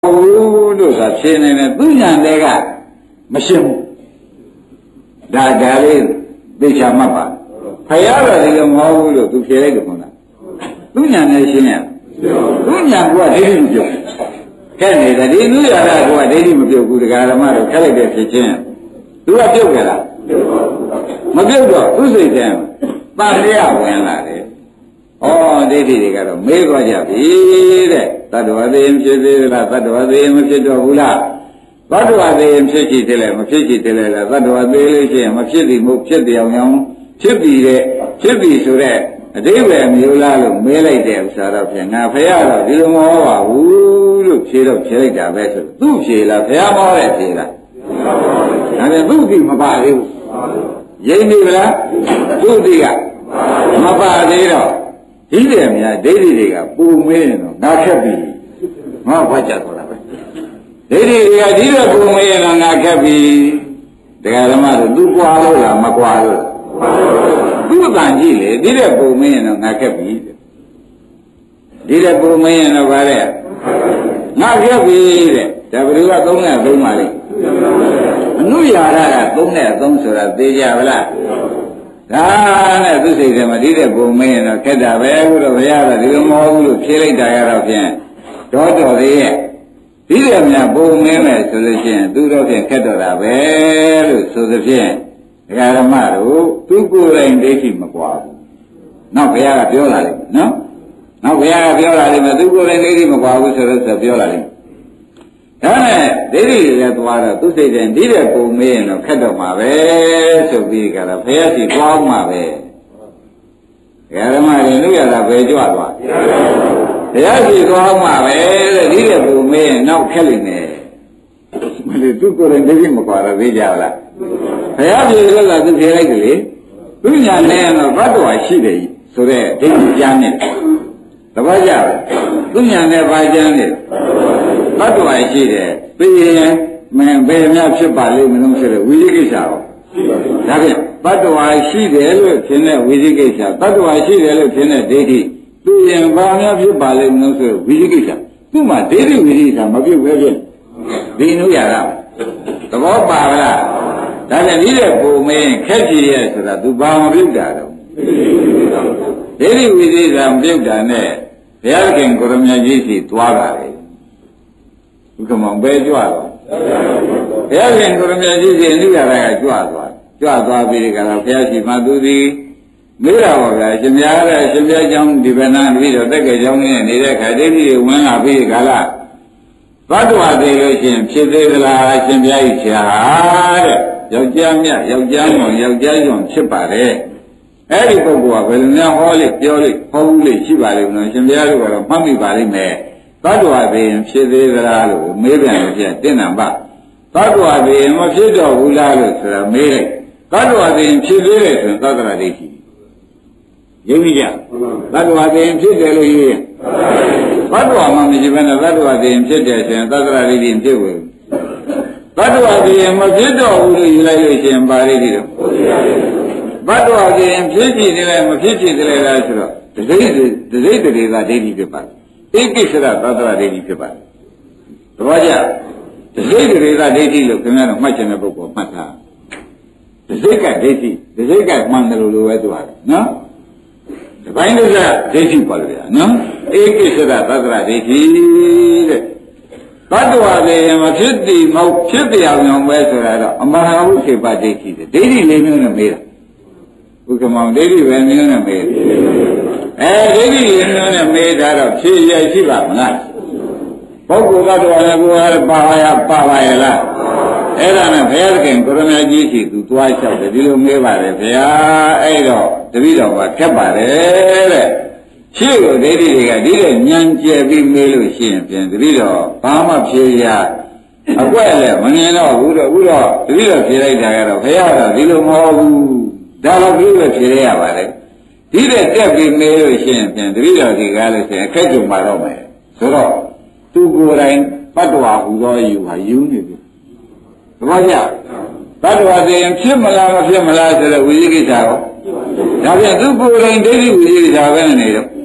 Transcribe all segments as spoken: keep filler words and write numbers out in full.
ဘူးလို့သာဖြေနေတယ်သူညာတွေကမရှင်းဘူးဒါဒါလေးသိချာမှတ်ပါဖယားတော်ဒီလိုမဟုတ်ဘူးလို့သူဖြေလိုက်တယ်ခေါလားသူညာနဲ့ရှင်းရသူညာကဒိဋ္ဌိမပြုတ်ခက်နေတယ်ဒီလူရတာကဒိဋ္ဌိမပြုတ်ဘူးတရားဓမ္မတို့ခက်လိုက်တဲ့ဖြစ်ချင်းသူကပြုတ်ကြလားမပြုတ်တော့သူစိတ်ထဲတန်တရားဝင်လာတယ်ဩဒိဋ္ဌိတွေကတော့မေးသွားကြပြီတဲ့သတ္တဝါသေးဖြစ်သေးလားသတ္တဝါသေးမဖြစ်တော့ဘူးလားသတ္တဝါသေးဖြစ်ချည်တယ်လေမဖြစ်ချည်တယ်လေလားသတ္တဝါသေးလို့ရှိရင်မဖြစ်သည်မဟုတ်ဖြစ်တယ်အောင်အောင်ဖြစ်ပြီတဲ့ဖြစ်ပြီဆိုတဲ့အတိပ္ပယ်မျိုးလားလို့မေးလိုက်တဲ့ဥစ္စာတော့ဖြင့်ငါဖះတော့ဒီလိုမဟုတ်ပါဘူးလို့ဖြေတော့ဖြေလိုက်တာပဲဆိုသူ့ဖြေလားဖះမောတဲ့ဖြေလားဒါပြန်သူ့ဒီမပါသေးဘူးရိမ့်နေဗလားသူ့ဒီကမပါသေးတော့ဒီတယ်များဒိဋ္ဌိတွေကပူမေးနေတော့ငါခက်ပြီငါဘာကြတော့လားပဲဒိဋ္ဌိတွေကဒီတော့ပူမေးရင်တော့ငါခက်ပြီတရားဓမ္မတို့သူကွာလို့လားမကွာလို့သူ့အတန်ကြည့်လေဒီတဲ့ပူမေးရင်တော့ငါခက်ပြီဒီတဲ့ပူမေးရင်တော့ဗါတဲ့ငါခက်ပြီတဲ့ဒါဘယ်လိုကသုံးနဲ့သုံးပါလိမ့်အနုရာရကသုံးနဲ့သုံးဆိုတာသိကြပါလားဒါနဲ့သူစိတ်ထဲမှာဒီတဲ့ပုံမင်းရင်တော့ခက်တာပဲဘုရားဘုရားကဒီလိုမဟုတ်ဘူးလို့ဖြေလိုက်တာရတော့ဖြင့်တော့တော်သေးရဲ့ဒီတဲ့များပုံမင်းမယ်ဆိုလို့ရှိရင်သူတော့ဖြင့်ခက်တော့တာပဲလို့ဆိုသဖြင့်ဒကာရမတို့သူကိုယ်တိုင်ဒိဋ္ဌိမကွာဘူးနောက်ဘုရားကပြောလာလိမ့်မယ်နော်နောက်ဘုရားကပြောလာလိမ့်မယ်သူကိုယ်တိုင်ဒိဋ္ဌိမကွာဘူးဆိုတော့ပြောလာလိမ့်မယ်ဒါနဲ့ဒိဋ္ဌိလည်းသွားတော့သူစိတ်ထဲဒီတဲ့ပုံမေးရင်တော့ခက်တော့မှာပဲဆိုပြီးကြတော့ဘုရားစီသွားမှာပဲဓမ္မတွေလူရတာပဲကြွသွားဘုရားစီသွားမှာပဲတဲ့ဒီတဲ့ပုံမေးရင်နောက်ခက်လိမ့်မယ်မလို့သူကိုယ်တိုင်ဒိဋ္ဌိမကွာတော့သိကြလားဘုရားပြေလို့ကသူဖြေလိုက်တယ်လေသူညာနဲ့တော့ဘတ်တော်ရှိတယ်ဆိုတဲ့ဒိဋ္ဌိကျမ်းနဲ့တပတ်ကြပဲသူညာနဲ့ဘာကျမ်းလဲဘတ်တော်ရှိတယ်ပြီးရင်မင်းဘယ်များဖြစ်ပါလိမ့်မလို့ဆိုတဲ့ဝိသိကိစ္စရောဒါဖြင့်ဘတ်တော်ရှိတယ်လို့ထင်တဲ့ဝိသိကိစ္စဘတ်တော်ရှိတယ်လို့ထင်တဲ့ဒိဋ္ဌိပြီးရင်ဘာများဖြစ်ပါလိမ့်မလို့ဆိုတဲ့ဝိသိကိစ္စသူ့မှာဒိဋ္ဌိဝိသိကိစ္စမပြုတ်ပဲဖြင့်ဒီနုရတာသဘောပါလားဒါကြောင့်ဒီတဲ့ပုံမင်းခက်ကြီးရဲ့ဆိုတာသူဘာမပြုတ်တာတော့ဒိဋ္ဌိဝိသိကိစ္စမပြုတ်တာနဲ့ဘုရားခင်ကိုရမကြီးစီသွားတာလေဘုကမောင်ပဲကြွတော့ဘုရားရှင်ကိုရမကြီးစီအနုရတာကကြွသွားကြွသွားပြီးကြတော့ဘုရားရှိမှသူသည်မေးတာပါဗျာရှင်များရဲ့ရှင်များเจ้าဒီဗနာပြီးတော့တက်ကเจ้าနဲ့နေတဲ့ခါဒိဋ္ဌိဝင်လာပြီးကြလားဘတ်တော်သေးလို့ရှင်ဖြစ်သေးသလားရှင်ပြားကြီးချာတဲ့ယောက်ျားမြတ်ယောက်ျားမောင်ယောက်ျားကျော်ဖြစ်ပါတယ်အဲ့ဒီပုဂ္ဂိုလ်ကဘယ်လိုများဟောလိပြောလိဟောဘူးလိရှိပါလိမ့်မယ်ရှင်ပြားတို့ကတော့မှတ်မိပါလိမ့်မယ်ဘတ်တော်သေးရင်ဖြစ်သေးသလားလို့မေးပြန်လို့ပြန်တင့်နံပါဘတ်တော်သေးရင်မဖြစ်တော့ဘူးလားလို့ဆိုတာမေးလိုက်ဘတ်တော်သေးရင်ဖြစ်သေးတယ်ဆိုရင်သတ္တရာဒိဋ္ဌိရင်းမိကြဘတ်တော်သေးရင်ဖြစ်တယ်လို့ရေးရင်ဘတ်တော်မှမရှိဘဲနဲ့ဘတ်တော်သေးရင်ဖြစ်တယ်ဆိုရင်သတ္တရာဒိဋ္ဌိဖြစ်ဝင်ဘတ်တော်သေးရင်မဖြစ်တော့ဘူးလို့ယူလိုက်လို့ရှိရင်ပါဠိတိတော့ဘတ်တော်သေးရင်ဖြစ်ကြည့်တယ်မဖြစ်ကြည့်တယ်လားဆိုတော့ဒိဋ္ဌိဒိဋ္ဌိတွေကဒိဋ္ဌိဖြစ်ပါတယ်ဧကိစ္စရသတ္တရာဒိဋ္ဌိဖြစ်ပါတယ်သဘောကျဒိဋ္ဌိတွေကဒိဋ္ဌိလို့ခင်ဗျားတို့မှတ်ချင်တဲ့ပုဂ္ဂိုလ်မှတ်ထားဒိဋ္ဌိကဒိဋ္ဌိဒိဋ္ဌိကမှန်တယ်လို့လိုပဲသူဟာနော်ဒီပိုင်းဒိဋ္ဌိဒိဋ္ဌိပါလို့ဗျာနော်ဧကိစ္စရသတ္တရာဒိဋ္ဌိတဲ့ဘတ်တော်လည်းမဖြစ်တည်မဟုတ်ဖြစ်တရားမျိုးပဲဆိုတာတော့အမဟာဝိခေပဒိဋ္ဌိတဲ့ဒိဋ္ဌိလေးမျိုးနဲ့မေးတာဘုကမောင်ဒိဋ္ဌိပဲမျိုးနဲ့မေးတယ်အဲဒိဋ္ဌိလေးမျိုးနဲ့မေးတာတော့ဖြေရရှိပါမလားပုဂ္ဂိုလ်ကတော့လည်းကိုယ်ကပါပါရပါပါရလားအဲ့ဒါနဲ့ဘုရားခင်ကိုရမကြီးရှိသူသွားလျှောက်တယ်ဒီလိုမေးပါတယ်ဗျာအဲ့တော့တပည့်တော်ကခက်ပါတယ်တဲ့ရှေ့ကိုဒိဋ္ဌိတွေကဒီတဲ့ညံကျဲပြီးမေးလို့ရှိရင်ပြန်တပည့်တော်ဘာမှဖြေရအကွက်လည်းမမြင်တော့ဘူးတော့ဘူးတော့တပည့်တော်ဖြေလိုက်တာကတော့ဘုရားကဒီလိုမဟုတ်ဘူးဒါတော့ပြီးပဲဖြေရပါတယ်ဒီတဲ့တက်ပြီးမေးလို့ရှိရင်ပြန်တပည့်တော်ဒီကားလို့ရှိရင်အခက်ကြုံပါတော့မယ်ဆိုတော့သူကိုယ်တိုင်ပတ္တဝါဟူသောယူဟာယူနေပြီသဘောကျပတ္တဝါသိရင်ဖြစ်မလားမဖြစ်မလားဆိုတော့ဝိသိကိစ္စရောဒါပြန်သူကိုယ်တိုင်ဒိဋ္ဌိဝိသိကိစ္စပဲနေတော့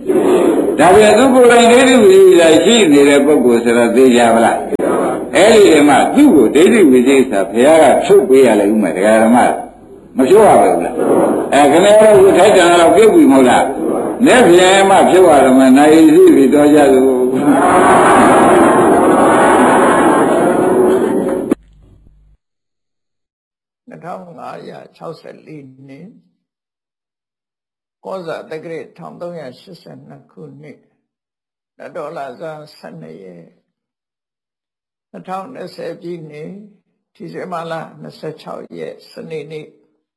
ဒါပြန်သူကိုယ်တိုင်ဒိဋ္ဌိဝိသေကိစ္စရှိနေတဲ့ပုဂ္ဂိုလ်ဆိုတော့သိကြပါလားအဲ့ဒီတည်းမှာသူ့ကိုဒိဋ္ဌိဝိသေကိစ္စဘုရားကထုတ်ပေးရလိမ့်ဦးမယ်တရားဓမ္မမဖြုတ်ရပါဘူးလားအဲခဏတော့ဒီထိုက်တန်တော့ပြုတ်ပြီမဟုတ်လားလက်ပြန်မှဖြုတ်ရတော့မှနိုင်စီပြီးတော့ကြသူနှစ်ထောင်ငါးရာ၆၄နှစ်ကောဇာတက္ကရာတစ်ထောင်သုံးရာရှစ်ဆယ်နှစ်ခုနှစ်နတ်တော်လာဇန်ဆယ်နှစ်ရက်နှစ်ထောင်၂၀ပြည့်နှစ်ဒီဇင်ဘာလ၂၆ရက်စနေနေ့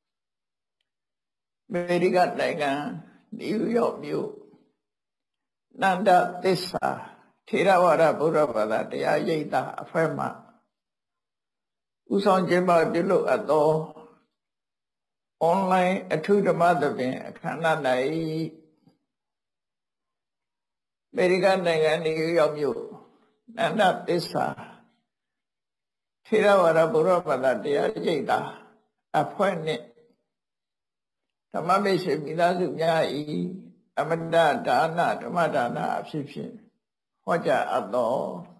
အမေရိကန်နိုင်ငံနယူးယောက်မြို့နန္ဒသစ္စာထေရဝါဒဗုဒ္ဓဘာသာတရားရိပ်သာအဖွဲ့မှဥဆောင်ကျင်းပပြုလုပ်အပ်သောအွန်လိုင်းအထူးဓမ္မသဘင်အခမ်းအနား၌အမေရိကန်နိုင်ငံနယူးယောက်မြို့နန္ဒသစ္စာထေရဝါဒဗုဒ္ဓဘာသာတရားရိပ်သာအဖွဲ့နှင့်ဓမ္မမိတ်ဆွေမိသားစုများ၏အမတဒါနဓမ္မဒါနအဖြစ်ဖြင့်ဟောကြားအပ်သော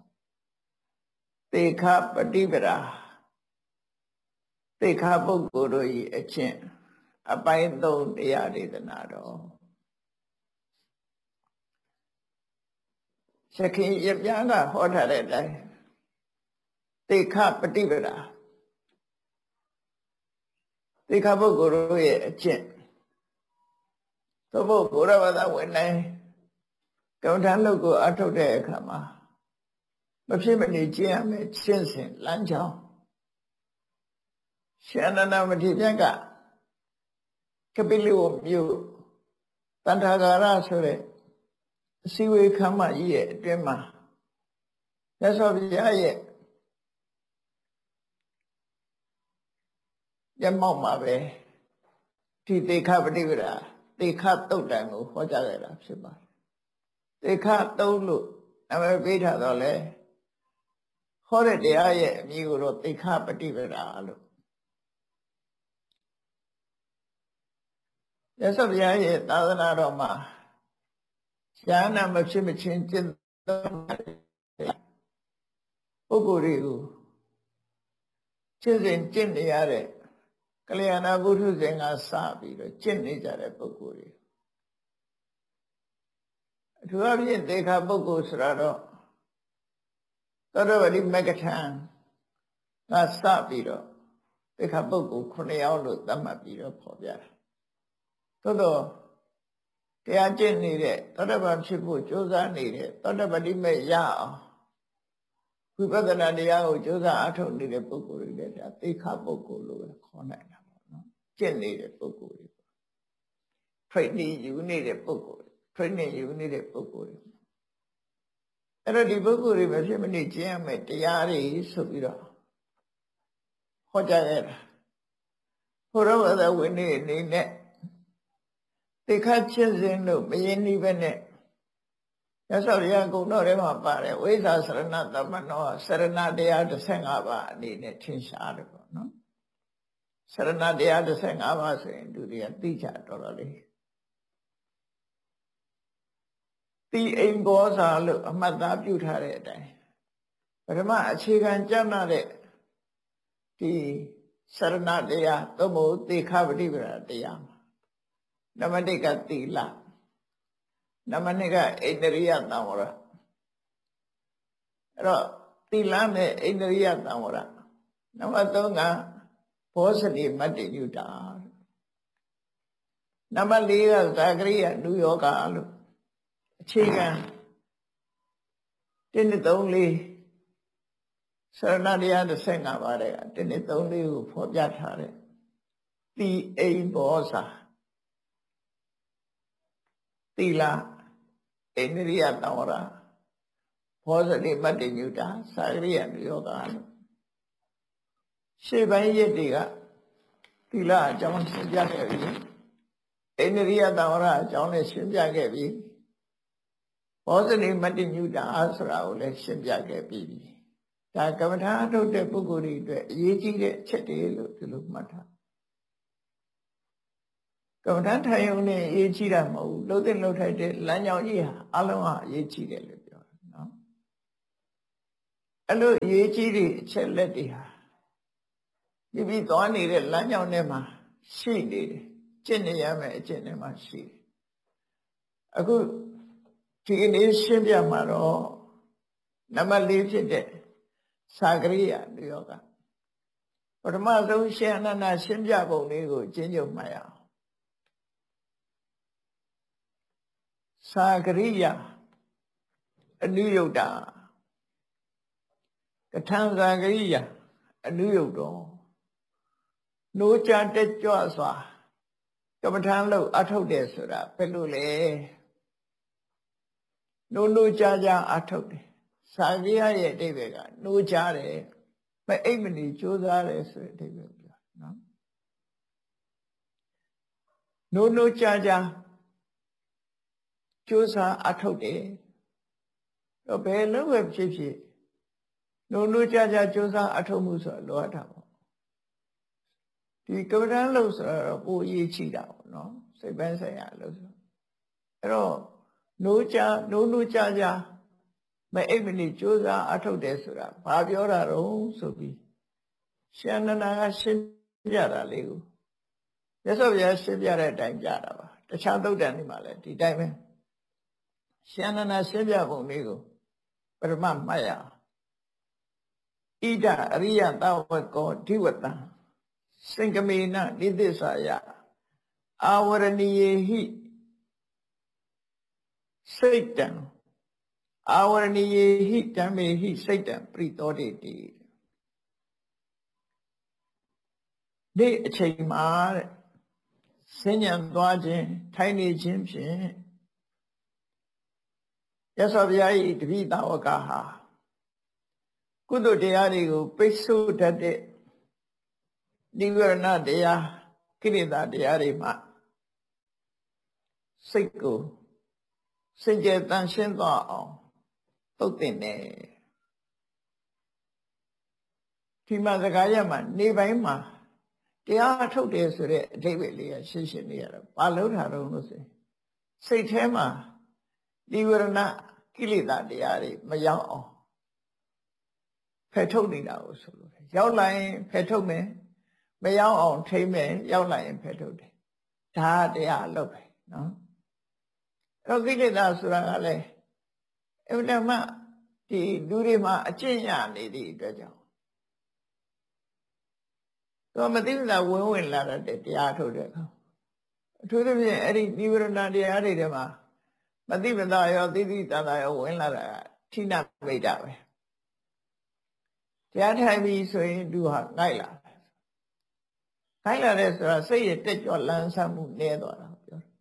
သေခပฏิပဒါသေခပုဂ္ဂိုလ်တို့၏အကျင့်အပိုင်းသုံးတရားဒေသနာတော်ရခင်ရပြားကဟောထားတဲ့အတိုင်းသေခပฏิပဒါသေခပုဂ္ဂိုလ်တို့ရဲ့အကျင့်သို့မဟုတ်ဘုရားဘာသာဝင်တိုင်းကမ္မထာလုပ်ကိုအထုတ်တဲ့အခါမှာမဖြစ်မနေကျင့်ရမယ်ရှင်းစဉ်လမ်းကြောင်းရှင်အနန္ဒမထေရကကပိလဝမြို့တန်ထာဂါရဆိုတဲ့အစည်းအဝေးခမ်းမကြီးရဲ့အတွင်းမှာမြတ်စွာဘုရားရဲ့မျက်မှောက်မှာပဲဒီသေခပฏิပဒါသေခတုတ်တံကိုဟောကြားခဲ့တာဖြစ်ပါတယ်သေခသုံးလို့နာမည်ပေးထားတော့လေဟောတဲ့တရားရဲ့အမည်ကိုတော့သေခပฏิပဒါလို့ရသော်ဘုရားရဲ့သာသနာတော်မှာဉာဏ်မဖြစ်မချင်းကျင့်သုံးပုဂ္ဂိုလ်တွေကိုကျင့်စဉ်ကျင့်နေရတဲ့ကလျာဏဘုဒ္ဓဇင်ကစပြီးတော့ကျင့်နေကြတဲ့ပုဂ္ဂိုလ်တွေအထူးအဖြင့်သေခပုဂ္ဂိုလ်ဆိုတာတော့သောတပတိမဂ္ဂထံကစပြီးတော့သေခပုဂ္ဂိုလ်ခုနှစ်ယောက်လို့သတ်မှတ်ပြီးတော့ဖော်ပြတာသို့တော့တရားကျင့်နေတဲ့သောတပန်ဖြစ်ဖို့ကြိုးစားနေတဲ့သောတပတိမဲ့ရအောင်ဝိပဿနာတရားကိုကြိုးစားအထုတ်နေတဲ့ပုဂ္ဂိုလ်တွေလည်းဒါသေခပုဂ္ဂိုလ်လို့ပဲခေါ်နိုင်တာပေါ့နော်ကျင့်နေတဲ့ပုဂ္ဂိုလ်တွေ training ယူနေတဲ့ပုဂ္ဂိုလ် training ယူနေတဲ့ပုဂ္ဂိုလ်တွေအဲ့တော့ဒီပုဂ္ဂိုလ်တွေမဖြစ်မနေကျင့်ရမယ်တရားတွေဆိုပြီးတော့ဟောကြားခဲ့တာဘုရားဘာသာဝင်တွေအနေနဲ့သေခကျင့်စဉ်လို့မရင်းနှီးပဲနဲ့ရသော်ရကုံတော်ထဲမှာပါတယ်ဝိဇ္ဇာစရဏတမ္မနောစရဏတရား၁၅ပါးအနေနဲ့ထင်ရှားတယ်ပေါ့နော်စရဏတရား၁၅ပါးဆိုရင်သူတွေကသိချတော်တော်လေးတိအိမ်ဘောဇာလို့အမှတ်သားပြုထားတဲ့အတိုင်းပထမအခြေခံကျမ်းနာတဲ့ဒီစရဏတရားသို့မဟုတ်သေခပฏิပဒါတရားမှာနံပါတ်၁ကသီလနံပါတ်၂ကဣန္ဒြိယသံဝရအဲ့တော့သီလနဲ့ဣန္ဒြိယသံဝရနံပါတ်၃ကဘောဇတိမတ္တိညုတာနံပါတ်၄ကသာဂရိယနုယောဂလို့အခြေခံတစ်နှစ်သုံးလေးစရဏတရား၁၅ပါးတဲ့ကတစ်နှစ်သုံးလေးကိုဖော်ပြထားတဲ့တိအိမ်ဘောဇာသီလဣန္ဒြိယသံဝရဘောဇတိမတ္တိညုတာသာဂရိယနုယောဂလို့ရှေ့ပိုင်းရက်တွေကသီလအကြောင်းရှင်းပြခဲ့ပြီဣန္ဒြိယသံဝရအကြောင်းလည်းရှင်းပြခဲ့ပြီဘောဇတိမတ္တိညုတာဆိုတာကိုလည်းရှင်းပြခဲ့ပြီဒါကမ္မထာအထုတ်တဲ့ပုဂ္ဂိုလ်တွေအတွက်အရေးကြီးတဲ့အချက်တွေလို့ဒီလိုမှတ်ထားကမ္မဋ္ဌာန်းထိုင်ုံနဲ့အရေးကြီးတာမဟုတ်ဘူးလှုပ်တဲ့လှုပ်ထိုက်တဲ့လမ်းကြောင်းကြီးဟာအလုံးဟာအရေးကြီးတယ်လို့ပြောတယ်နော်အဲ့လိုအရေးကြီးတဲ့အချက်လက်တွေဟာဒီပြီးသွားနေတဲ့လမ်းကြောင်းထဲမှာရှိနေတယ်ကျင့်နေရမယ်အကျင့်ထဲမှာရှိတယ်အခုဒီကနေ့ရှင်းပြမှာတော့နံပါတ်လေးဖြစ်တဲ့သာဂရိယနိယောဂပထမဆုံးရှင်အနန္ဒရှင်းပြပုံလေးကိုကျင့်ကြုံမှတ်ရအောင်သာဂရိယအနုယုတ်တာကထံသာဂရိယအနုယုတ်တော်နိုးကြတက်ကြွစွာကမ္မထာလို့အထုတ်တယ်ဆိုတာဘယ်လိုလဲနိုးနိုးကြကြအထုတ်တယ်သာဂရိယရဲ့အဓိပ္ပာယ်ကနိုးကြတယ်မအိပ်မနေကြိုးစားတယ်ဆိုတဲ့အဓိပ္ပာယ်ပြောနော်နိုးနိုးကြကြကြိုးစားအထုတ်တယ်တော့ဘယ်လိုပဲဖြစ်ဖြစ်နိုးနိုးကြကြကြိုးစားအထုတ်မှုဆိုတော့လိုအပ်တာပေါ့ဒီကမ္မထာလို့ဆိုတော့ပိုအရေးကြီးတာပေါ့နော်စိတ်ပိုင်းဆိုင်ရာလို့ဆိုအဲ့တော့နိုးကြနိုးနိုးကြကြမအိပ်မနေကြိုးစားအထုတ်တယ်ဆိုတာဘာပြောတာတော့ဆိုပြီးရှင်အနန္ဒကရှင်းပြတာလေးကိုမြတ်စွာဘုရားရှင်းပြတဲ့အတိုင်းပြတာပါတခြားသုတ်တန်တွေမှာလည်းဒီတိုင်းပဲရှင်အနန္ဒရှင်းပြပုံလေးကိုပထမမှတ်ရအောင်ဣဒအရိယသဝကောဓိဝတံစင်္ကမေနနိသစ္စာယအာဝရဏီယေဟိစိတ်တံအာဝရဏီယေဟိဓမ္မေဟိစိတ်တံပရိသောတေတိဒီအချိန်မှာတဲ့စဉ္ညာသွားခြင်းထိုင်နေခြင်းဖြင့်ရသော်ဘုရား၏တပိသာဝကဟာကုသိုလ်တရားတွေကိုပိတ်ဆို့တတ်တဲ့နိဝရဏတရားကိလေသာတရားတွေမှစိတ်ကိုစင်ကြယ်တန်ရှင်းသွားအောင်သုတ်တင်တယ်ဒီမှာစကားရမှာနေပိုင်းမှာတရားထုတ်တယ်ဆိုတဲ့အဓိပ္ပာယ်လေးကရှင်းရှင်းလေးရတော့ဘာလို့ထားတော့လို့ဆိုစိတ်ထဲမှာနိဝရဏကိလေသာတရားတွေမရောက်အောင်ဖယ်ထုတ်နေတာကိုဆိုလို့ရောက်လာရင်ဖယ်ထုတ်မယ်မရောက်အောင်ထိမ့်မယ်ရောက်လာရင်ဖယ်ထုတ်တယ်ဒါတရားအလုပ်ပဲနော်အဲ့တော့ကိလေသာဆိုတာကလည်းအမှန်မှဒီလူတွေမှာအကျင့်ရနေသည့်အတွက်ကြောင့်တော့မသိတာဝင်ဝင်လာတဲ့တရားထုတ်တဲ့အခါအထူးသဖြင့်အဲ့ဒီနိဝရဏတရားတွေထဲမှာမသိမသာရောသိသိတန်တာရောဝင်လာတာဌိနမိတ်တာပဲတရားထိုင်ပြီးဆိုရင်သူဟာငိုက်လာတယ်ငိုက်လာတယ်ဆိုတာစိတ်ရဲ့တက်ကြွလန်းဆန်းမှုနည်းသွားတာပြောတယ်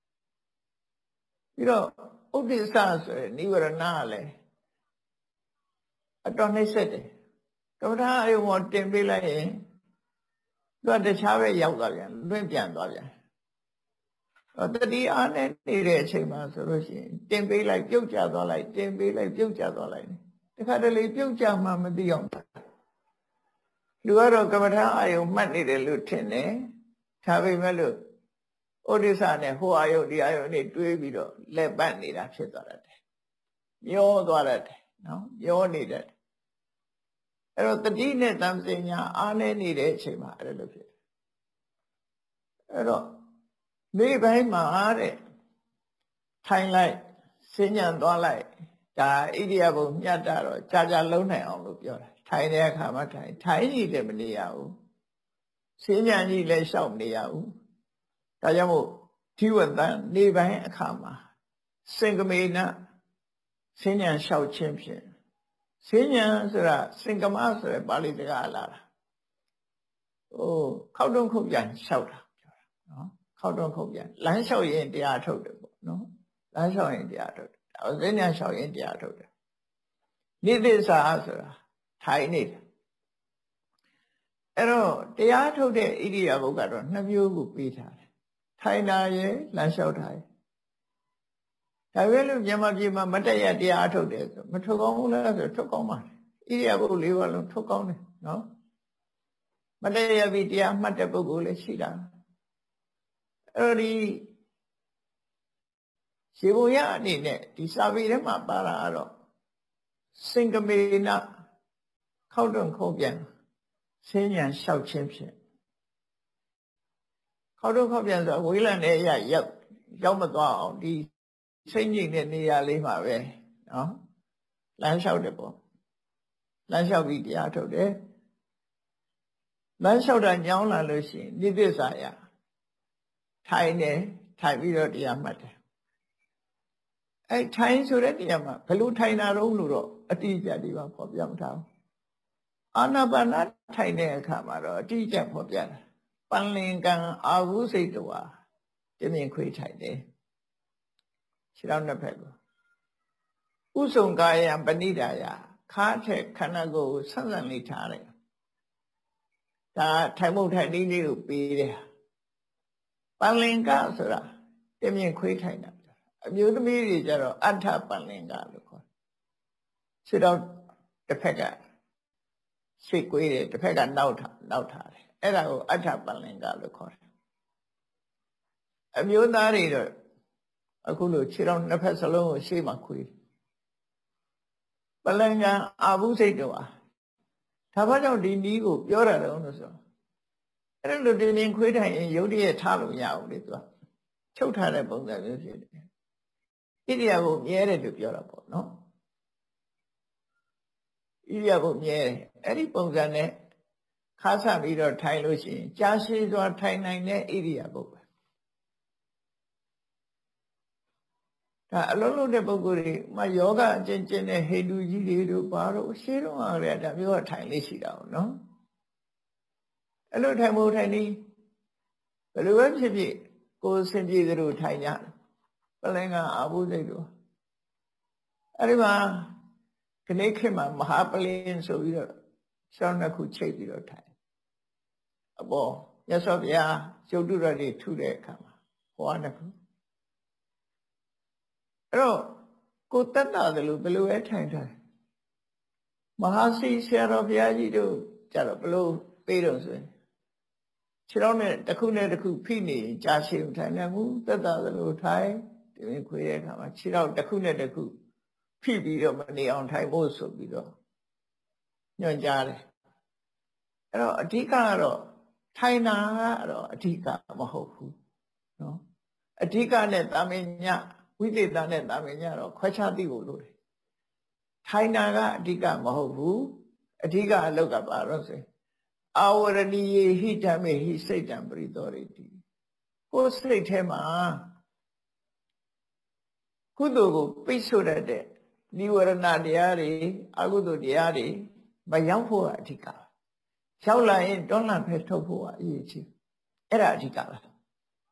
ပြီးတော့ဥဒိစ္စဆိုတဲ့နိဝရဏကလည်းအတော်နှိမ့်ဆက်တယ်ကမ္မထာအယုံပေါ်တင်ပေးလိုက်ရင်သူကတခြားပဲရောက်သွားပြန်လွင့်ပြန်သွားပြန်တတိအားနဲ့နေတဲ့အချိန်မှာဆိုလို့ရှိရင်တင်ပေးလိုက်ပြုတ်ကျသွားလိုက်တင်ပေးလိုက်ပြုတ်ကျသွားလိုက်တခါတလေပြုတ်ကျမှမသိအောင်လူကတော့ကမ္မထာအာယုံမှတ်နေတယ်လို့ထင်တယ်ဒါပေမဲ့လို့ဩဒိစ္စနဲ့ဟိုအာယုံဒီအာယုံနဲ့တွေးပြီးတော့လက်ပတ်နေတာဖြစ်သွားတယ်မျောသွားတယ်နော်မျောနေတယ်အဲ့တော့တတိနဲ့တမ္ပညာအားနေနေတဲ့အချိန်မှာအဲ့လိုဖြစ်အဲ့တော့နေ့ပိုင်းမှာတဲ့ထိုင်လိုက်စဉ္ညာသွားလိုက်ဒါဣရိယာပုမြတ်တာတော့ကြာကြာလုံးနိုင်အောင်လို့ပြောတာထိုင်တဲ့အခါမှာထိုင်ထိုင်ကြည့်တယ်မနေရဘူးစဉ္ညာကြီးလည်းရှောက်မနေရဘူးဒါကြောင့်မို့ဓိဝတ္တနေ့ပိုင်းအခါမှာစင်္ကမေနစဉ္ညာရှောက်ခြင်းဖြင့်စဉ္ညာဆိုတာစင်္ကမဆိုတဲ့ပါဠိစကားလာတာဟိုခောက်တုံးခုတ်ပြန်ရှောက်တာပြောတာနော်ခောက်တုံးခုတ်ပြန်လမ်းလျှောက်ရင်တရားထုတ်တယ်ပေါ့နော်လမ်းလျှောက်ရင်တရားထုတ်တယ်ဒါစဉ္ညာလျှောက်ရင်တရားထုတ်တယ်နိသစ္စာဆိုတာထိုင်နေတယ်အဲ့တော့တရားထုတ်တဲ့ဣရိယာပုကတော့နှစ်မျိုးကိုပေးထားတယ်ထိုင်တာရဲ့လမ်းလျှောက်တာရဲ့ဒါပဲလို့မြန်မာပြည်မှာမတည့်ရတရားထုတ်တယ်ဆိုမထုတ်ကောင်းဘူးလားဆိုထုတ်ကောင်းပါဣရိယာပုလေးပါလုံးထုတ်ကောင်းတယ်နော်မတည့်ရပြီးတရားမှတ်တဲ့ပုဂ္ဂိုလ်လည်းရှိတာအဲ့ဒီရေပုံရအနေနဲ့ဒီစာပေထဲမှာပါတာကတော့စင်ကမေနခောက်တွန့်ခုံပြန်ဆင်းညာလျှောက်ခြင်းဖြင့်ခောက်တွန့်ခုံပြန်ဆိုဝေးလံတဲ့ရရောက်ရောက်မသွားအောင်ဒီစိတ်ငြိမ်တဲ့နေရာလေးမှာပဲနော်လမ်းလျှောက်တယ်ပေါ့လမ်းလျှောက်ပြီးတရားထုတ်တယ်လမ်းလျှောက်တာညောင်းလာလို့ရှိရင်နိသစ္စာယထိုင်တယ်ထိုင်ပြီးတော့တရားမှတ်တယ်အဲထိုင်ဆိုတဲ့နေရာမှာဘယ်လိုထိုင်တာတော့လို့တော့အတိအကျဒီမှာဖော်ပြမထားဘူးအာနာပါနထိုင်တဲ့အခါမှာတော့အတိအကျဖော်ပြတယ်ပန်လင်ကံအာဟုစိတ်တော်တမြင်ခွေးထိုင်တယ်ခြေထောက်နှစ်ဖက်ကိုဥစုံကာယံပဏိဒါယခါထက်ခန္ဓာကိုယ်ကိုဆန့်ဆန့်လေးထားတယ်ဒါထိုင်မှုထိုင်နည်းလေးကိုပေးတယ်ပန်လင်ကဆိုတာတမြင်ခွေးထိုင်တာအမျိုးသမီးတွေကျတော့အဋ္ဌပန်လင်ကလို့ခေါ်တယ်ခြေထောက်တစ်ဖက်ကရှေ့ကွေးတယ်တစ်ဖက်ကနောက်ထားနောက်ထားတယ်အဲ့ဒါကိုအဋ္ဌပန်လင်ကလို့ခေါ်တယ်အမျိုးသားတွေတော့အခုလိုခြေထောက်နှစ်ဖက်စလုံးကိုရှေ့မှာခွေးပလင်ကအာဟုစိတ်တော်ဟာဒါဘာကြောင့်ဒီနီးကိုပြောရတော့လို့ဆိုအဲ့လိုတင်းတင်းခွေးထိုင်ရင်ရုပ်တရက်ထားလို့ရအောင်လေသူကချုပ်ထားတဲ့ပုံစံမျိုးဖြစ်တယ်ဣရိယာပုမြဲတယ်လို့ပြောတာပေါ့နော်ဣရိယာပုမြဲတယ်အဲ့ဒီပုံစံနဲ့ခါဆပြီးတော့ထိုင်လို့ရှိရင်ကြာရှည်စွာထိုင်နိုင်တဲ့ဣရိယာပုပဲဒါအလုံးလုံးတဲ့ပုဂ္ဂိုလ်တွေမှယောဂအကျင့်ကျင့်တဲ့ဟိန္ဒူကြီးတွေတို့ဘာလို့ရှင်းတော့ရတဲ့ဒါမျိုးကထိုင်လေးရှိတာပေါ့နော်အဲ့လိုထိုင်ဖို့ထိုင်နေဘယ်လိုပဲဖြစ်ဖြစ်ကိုယ်စင်ပြေသလိုထိုင်ကြပလင်ကအာဟုစိတ်တို့အဲ့ဒီမှာခဏခေတ်မှာမဟာပလင်ဆိုပြီးတော့ရှောင်းနှစ်ခုချိတ်ပြီးတော့ထိုင်အပေါ်မြတ်စွာဘုရားရုပ်တုရတွေထူတဲ့အခါမှာဟောနှစ်ခုအဲ့တော့ကိုတတ်တာတယ်လို့ဘယ်လိုပဲထိုင်ထိုင်မဟာစီဆရာတော်ဘုရားကြီးတို့ကြတော့ဘယ်လိုပေးတော့ဆိုရင်ခြေထောက်နဲ့တစ်ခုနဲ့တစ်ခုဖိနေရင်ကြာရှည်ထိုင်နေမှုတတ်တာတယ်လို့ထိုင်ဒီရင်ခွေတဲ့အခါမှာခြေထောက်တစ်ခုနဲ့တစ်ခုဖိပြီးတော့မနေအောင်ထိုင်ဖို့ဆိုပြီးတော့ညွှန်ကြားတယ်အဲ့တော့အဓိကကတော့ထိုင်တာကတော့အဓိကမဟုတ်ဘူးနော်အဓိကနဲ့တာမင်ညဝိသေသနဲ့တာမင်ညတော့ခွဲခြားသိဖို့လိုတယ်ထိုင်တာကအဓိကမဟုတ်ဘူးအဓိကအလုပ်ကပါတော့ဆိုအာဝရဏီယေဟိဓမ္မေဟိစိတ်တံပရိသောရိတိကိုယ်စိတ်ထဲမှာကုသိုလ်ကိုပိတ်ဆို့တဲ့နိဝရဏတရားတွေအကုသိုလ်တရားတွေမရောက်ဖို့ကအဓိကရောက်လာရင်တွန်းလှန်ဖယ်ထုတ်ဖို့ကအရေးကြီးအဲ့ဒါအဓိကပါဒါ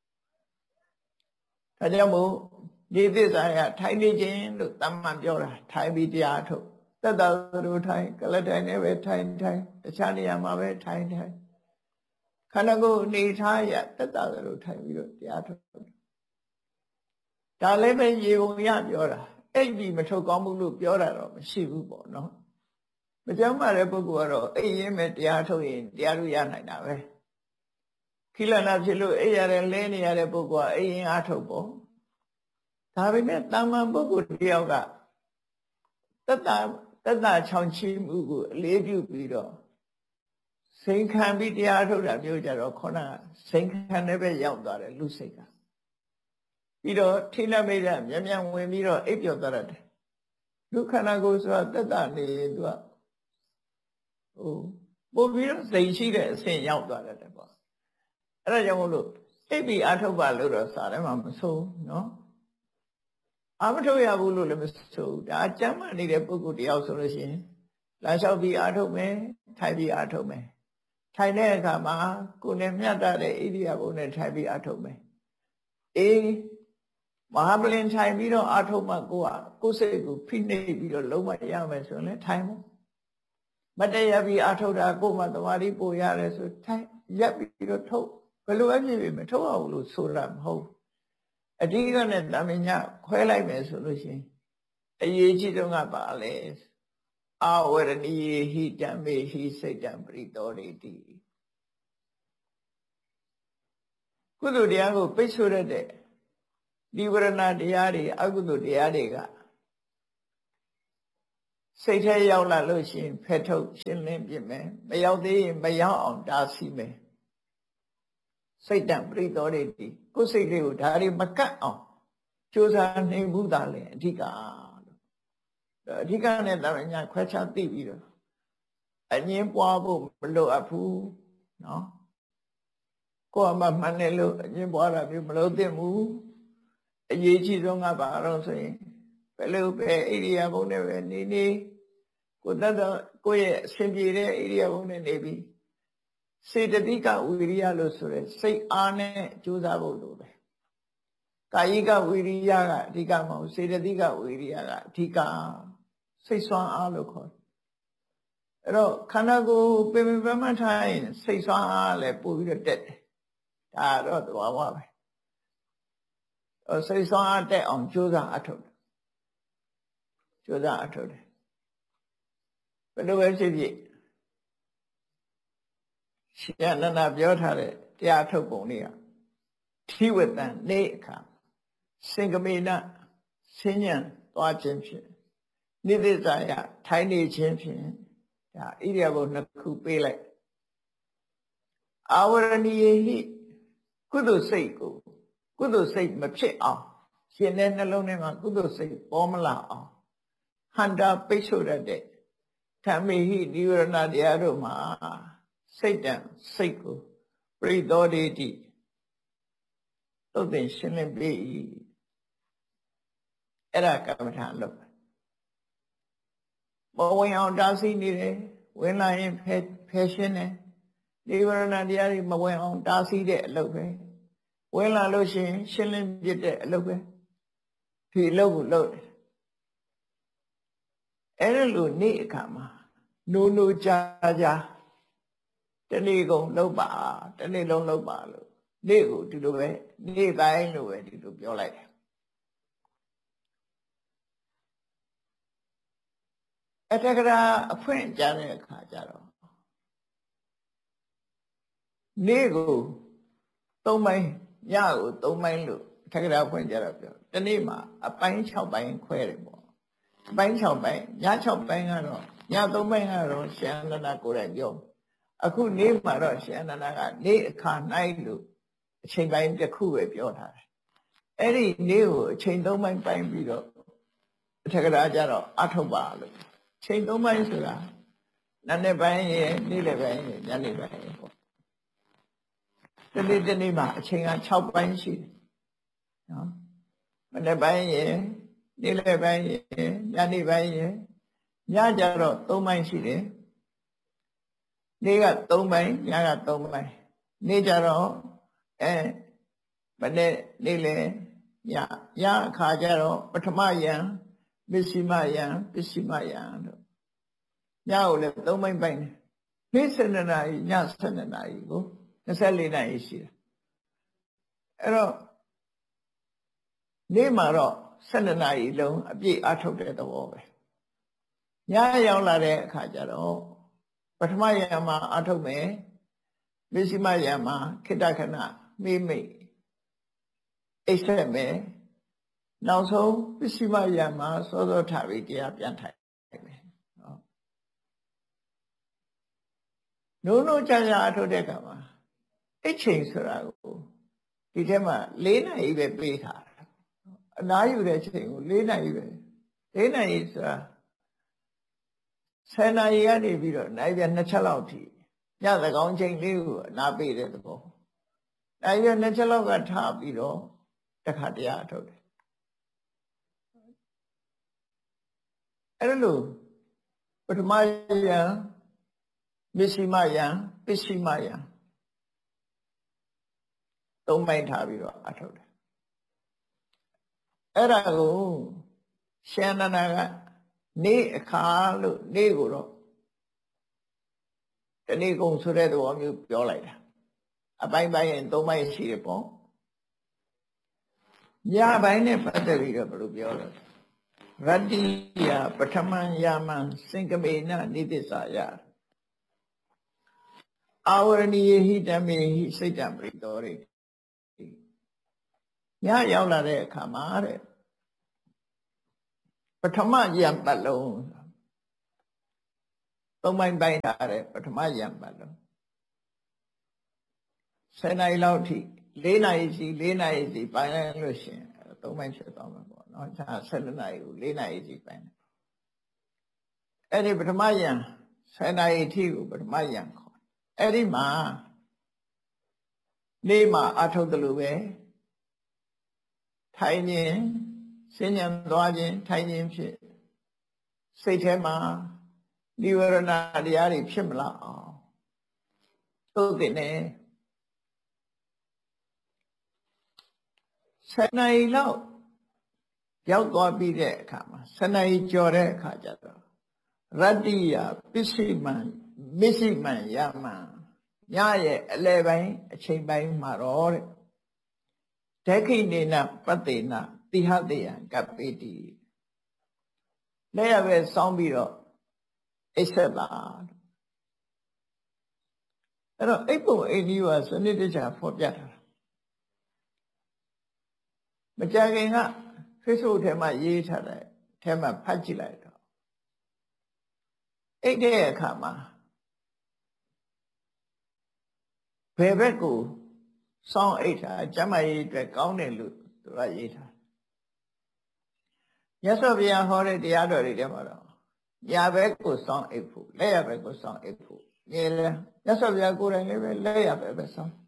ကြောင့်မို့ဒီသစ္စာရထိုင်နေခြင်းလို့တမ္မန်ပြောတာထိုင်ပြီးတရားထုတ်သက်သာတို့ထိုင်ကလထိုင်နဲ့ပဲထိုင်ထိုင်တခြားနေရာမှာပဲထိုင်ထိုင်ခန္ဓာကိုယ်နေထားရသက်သာတို့ထိုင်ပြီးတော့တရားထုတ်ဒါလည်းပဲရေပုံရပြောတာအဲ့ဒီမထုတ်ကောင်းဘူးလို့ပြောတာတော့မရှိဘူးပေါ့နော်မကြောက်မှတဲ့ပုဂ္ဂိုလ်ကတော့အိပ်ရင်းပဲတရားထုတ်ရင်တရားလို့ရနိုင်တာပဲခိလနာဖြစ်လို့အိပ်ရတယ်လဲနေရတဲ့ပုဂ္ဂိုလ်ကအိပ်ရင်အားထုတ်ပေါ့ဒါပေမဲ့တာမန်ပုဂ္ဂိုလ်တယောက်ကတတ္တတတ္တချောင်ချီမှုကိုအလေးပြုပြီးတော့စိန်ခံပြီးတရားထုတ်တာမျိုးကြတော့ခေါင်းကစိန်ခံတဲ့ဘက်ရောက်သွားတယ်လူစိတ်ကပြီးတော့ထိလမိတ်ကမြန်မြန်ဝင်ပြီးတော့အိပ်ပျော်သွားတယ်လူခန္ဓာကိုယ်ဆိုတာတတ္တနေရင်သူကဟိုပို့ပြီးတော့စိန်ရှိတဲ့အဆင့်ရောက်သွားတယ်ပေါ့အဲ့ဒါကြောင့်မို့လို့အိပ်ပြီးအထုတ်ပါလို့တော့စာထဲမှာမဆိုနော်အာမထုတ်ရဘူးလို့လည်းမဆိုဘူးဒါကျမ်းမာနေတဲ့ပုဂ္ဂိုလ်တယောက်ဆိုလို့ရှိရင်လမ်းလျှောက်ပြီးအာထုတ်မယ်ထိုင်ပြီးအာထုတ်မယ်ထိုင်တဲ့အခါမှာကိုယ်နဲ့မျှတတဲ့ဣရိယာပုနဲ့ထိုင်ပြီးအာထုတ်မယ်အေးမဟာပလင်ထိုင်ပြီးတော့အာထုတ်မှကိုယ်ကကိုယ်စိတ်ကိုဖိနှိပ်ပြီးတော့လုံးဝရမယ်ဆိုရင်လည်းထိုင်ဖို့မတည့်ရပြီးအာထုတ်တာကိုယ်မှသမာဓိပို့ရတယ်ဆိုထိုင်ရက်ပြီးတော့ထုတ်ဘယ်လိုအဖြစ်ဖြစ်မထုတ်အောင်လို့ဆိုတာမဟုတ်အဓိကနဲ့တာမညခွဲလိုက်မယ်ဆိုလို့ရှိရင်အရေးကြီးဆုံးကပါလေအာဝရဏီဟိတံမေဟိစိတ်တံပရိသောရိတိကုသိုလ်တရားကိုပိတ်ဆို့ရတဲ့နိဝရဏတရားတွေအကုသိုလ်တရားတွေကစိတ်ထဲရောက်လာလို့ရှိရင်ဖယ်ထုတ်ရှင်းလင်းပြမယ်မရောက်သေးရင်မရောက်အောင်တားဆီးမယ်စိတ်တံပရိသောတွေဒီကိုယ်စိတ်လေးကိုဒါတွေမကတ်အောင်ကြိုးစားနေမှုသာလေအဓိကလို့အဓိကနဲ့တာညာခွဲခြားသိပြီးတော့အငင်းပွားဖို့မလိုအပ်ဘူးနော်ကိုယ်အမှမှန်တယ်လို့အငင်းပွားတာမျိုးမလုပ်သင့်ဘူးအရေးကြီးဆုံးကဘာလို့ဆိုရင်ဘယ်လိုပဲဣရိယာပုနဲ့ပဲနေနေကိုယ်တတ်တော့ကိုယ့်ရဲ့အစဉ်ပြေတဲ့ဣရိယာပုနဲ့နေပြီးစေတသိကဝိရိယလို့ဆိုရဲစိတ်အားနဲ့ကြိုးစားဖို့လိုပဲကာယိကဝိရိယကအဓိကမဟုတ်စေတသိကဝိရိယကအဓိကစိတ်ဆွမ်းအားလို့ခေါ်တယ်အဲ့တော့ခန္ဓာကိုယ်ပင်ပင်ပန်းပန်းထားရင်စိတ်ဆွမ်းအားလည်းပို့ပြီးတော့တက်တယ်ဒါတော့သဘာဝပဲစိတ်ဆွမ်းအားတက်အောင်ကြိုးစားအထုတ်တယ်ကြိုးစားအထုတ်တယ်ဘယ်လိုပဲဖြစ်ဖြစ်ရှင်အနန္ဒပြောထားတဲ့တရားထုတ်ပုံလေးကထိဝတံနေအခါစင်ကမေနဆင်းရဲသွားခြင်းဖြင့်နိသစ္စာယထိုင်နေခြင်းဖြင့်ဒါဣရိယာပုနှစ်ခုပေးလိုက်အာဝရဏီယေဟိကုသိုလ်စိတ်ကိုကုသိုလ်စိတ်မဖြစ်အောင်ရှင်တဲ့နှလုံးထဲမှာကုသိုလ်စိတ်ပေါ်မလာအောင်ဟန္တာပိတ်ဆို့ရတဲ့ဓမ္မေဟိနိဝရဏတရားတို့မှာစိတ်တံစိတ်ကိုပရိသောဒေတိသုတ်သင်ရှင်းလင်းပြီအဲ့ဒါကမ္မထာလို့မဝင်အောင်တားဆီးနေတယ်ဝင်လာရင်ဖယ်ဖယ်ရှင်းတယ်နိဝရဏတရားတွေမဝင်အောင်တားဆီးတဲ့အလုပ်ပဲဝင်လာလို့ရှိရင်ရှင်းလင်းပြတဲ့အလုပ်ပဲဒီအလုပ်ကိုလုပ်တယ်အဲ့ဒါလို့နေ့အခါမှာနိုးနိုးကြာကြာတနေ့ကုန်လုပ်ပါတနေ့လုံးလုပ်ပါလို့နေ့ကိုဒီလိုပဲနေ့တိုင်းလိုပဲဒီလိုပြောလိုက်တယ်အတ္တကရာအဖွင့်ကြတဲ့အခါကျတော့နေ့ကိုသုံးပိုင်းညကိုသုံးပိုင်းလို့အတ္တကရာအဖွင့်ကြတော့ပြောတနေ့မှာအပိုင်း၆ပိုင်းခွဲတယ်ပေါ့အပိုင်း၆ပိုင်းည၆ပိုင်းကတော့ညသုံးပိုင်းကတော့ရှင်အနန္ဒကိုယ်တိုင်ပြောအခုနေ့မှာတော့ရှင်အနန္ဒကနေ့အခါ၌လို့အချိန်ပိုင်းတစ်ခုပဲပြောထားတယ်အဲ့ဒီနေ့ကိုအချိန်သုံးပိုင်းပိုင်းပြီးတော့အထက်ကရာကြတော့အထုတ်ပါလို့အချိန်သုံးပိုင်းဆိုတာနံနက်ပိုင်းရဲ့နေ့လယ်ပိုင်းရဲ့ညနေပိုင်းရဲ့ပေါ့ဒီနေ့ဒီနေ့မှာအချိန်က၆ပိုင်းရှိတယ်နော်မနေ့ပိုင်းရဲ့နေ့လယ်ပိုင်းရဲ့ညနေပိုင်းရဲ့ညကြတော့သုံးပိုင်းရှိတယ်နေ့ကသုံးပိုင်းညကသုံးပိုင်းနေ့ကြတော့အဲမနေ့နေ့လေညညအခါကျတော့ပထမယံပစ္စည်းမယံပစ္စည်းမယံတို့ညကိုလည်းသုံးပိုင်းပိုင်းတယ်နေ့ဆယ်နှစ်နာရီညဆယ်နှစ်နာရီကိုနှစ်ဆယ်လေးနာရီရှိတယ်အဲ့တော့နေ့မှာတော့ဆယ်နှစ်နာရီလုံးအပြည့်အထုတ်တဲ့သဘောပဲညရောက်လာတဲ့အခါကျတော့ပထမယံမှာအထုတ်မယ်ပစ္စည်းမယံမှာခိတ္တခဏမေးမိတ်အိတ်ဆက်မယ်နောက်ဆုံးပစ္စည်းမယံမှာစောစောထားပြီးတရားပြန်ထိုင်မယ်နော်နိုးနိုးကြာကြာအထုတ်တဲ့အခါမှာအိတ်ချိန်ဆိုတာကိုဒီထဲမှာ၄နာရီပဲပေးထားတာအနားယူတဲ့ချိန်ကို၄နာရီပဲ၄နာရီဆိုတာဆယ်နာရီကနေပြီးတော့နိုင်ပြနှစ်ချက်လောက်ထိညသကောင်းချိန်လေးကိုအနားပေးတဲ့သဘောနိုင်ပြနှစ်ချက်လောက်ကထားပြီးတော့တခါတရားအထုတ်တယ်အဲ့လိုပထမယံပစ္စည်းမယံပစ္စည်းမယံသုံးပိုင်းထားပြီးတော့အထုတ်တယ်အဲ့ဒါကိုရှင်အနန္ဒကနေ့အခါလို့နေ့ကိုတော့တနေ့ကုန်ဆိုတဲ့သဘောမျိုးပြောလိုက်တာအပိုင်းပိုင်းရင်သုံးပိုင်းရှိတယ်ပေါ့ညပိုင်းနဲ့ပတ်သက်ပြီးတော့ဘယ်လိုပြောလဲရတ္တိယပထမယာမံစင်ကမေနနိသစ္စာယအာဝရဏီယေဟိဓမ္မေဟိစိတ်တံပရိသောရိညရောက်လာတဲ့အခါမှာတဲ့ပထမယံပတ်လုံးသုံးပိုင်းပိုင်းထားတဲ့ပထမယံပတ်လုံးဆယ်နာရီလောက်ထိလေးနာရီစီလေးနာရီစီပိုင်းလိုက်လို့ရှိရင်သုံးပိုင်းဖြစ်သွားမှာပေါ့နော်ဒါဆယ်နာရီကိုလေးနာရီစီပိုင်းတယ်အဲ့ဒီပထမယံဆယ်နာရီထိကိုပထမယံခေါ်အဲ့ဒီမှာနေ့မှာအထုတ်တယ်လို့ပဲထိုင်ခြင်းစဉ္ညာသွားခြင်းထိုင်ခြင်းဖြစ်စိတ်ထဲမှာနိဝရဏတရားတွေဖြစ်မလာအောင်သို့တဲ့နဲ့ဆယ်နာရီလောက်ရောက်သွားပြီးတဲ့အခါမှာဆယ်နာရီကျော်တဲ့အခါကျတော့ရတ္တိယပစ္စည်းမံမစ္စည်းမံယမံညရဲ့အလယ်ပိုင်းအချိန်ပိုင်းမှာတော့တဲ့ဒက္ခိနေနပတ္တေနတိဟတေယံကပ္ပိတိလက်ရပဲစောင်းပြီးတော့အိပ်ဆက်လာအဲ့တော့အိပ်ပုံအိပ်နည်းကစနစ်တကျဖော်ပြထားတာမကြခင်က Facebook ထဲမှာရေးထားတဲ့ထဲမှာဖတ်ကြည့်လိုက်တော့အိပ်တဲ့အခါမှာဘယ်ဘက်ကိုစောင်းအိပ်တာကျမ်းမာရေးအတွက်ကောင်းတယ်လို့သူကရေးထားမြတ်စွာဘုရားဟောတဲ့တရားတော်တွေထဲမှာတော့ညာဘက်ကိုစောင်းအိပ်ဖို့လက်ရဘက်ကိုစောင်းအိပ်ဖို့မြေလဲမြတ်စွာဘုရားကိုယ်တိုင်လည်းပဲလက်ရဘက်ပဲစောင်း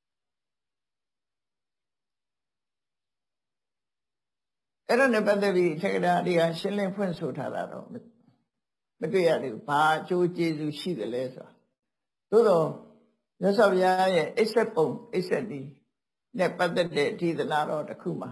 အဲ့ဒါနဲ့ပတ်သက်ပြီးထေရဒါတွေကရှင်းလင်းဖွင့်ဆိုထားတာတော့မတွေ့ရသေးဘူးဘာအကျိုးကျေးဇူးရှိတယ်လဲဆိုတာသို့တော့မြတ်စွာဘုရားရဲ့အိပ်ဆက်ပုံအိပ်ဆက်ဒီနဲ့ပတ်သက်တဲ့ဒေသနာတော်တစ်ခုမှာ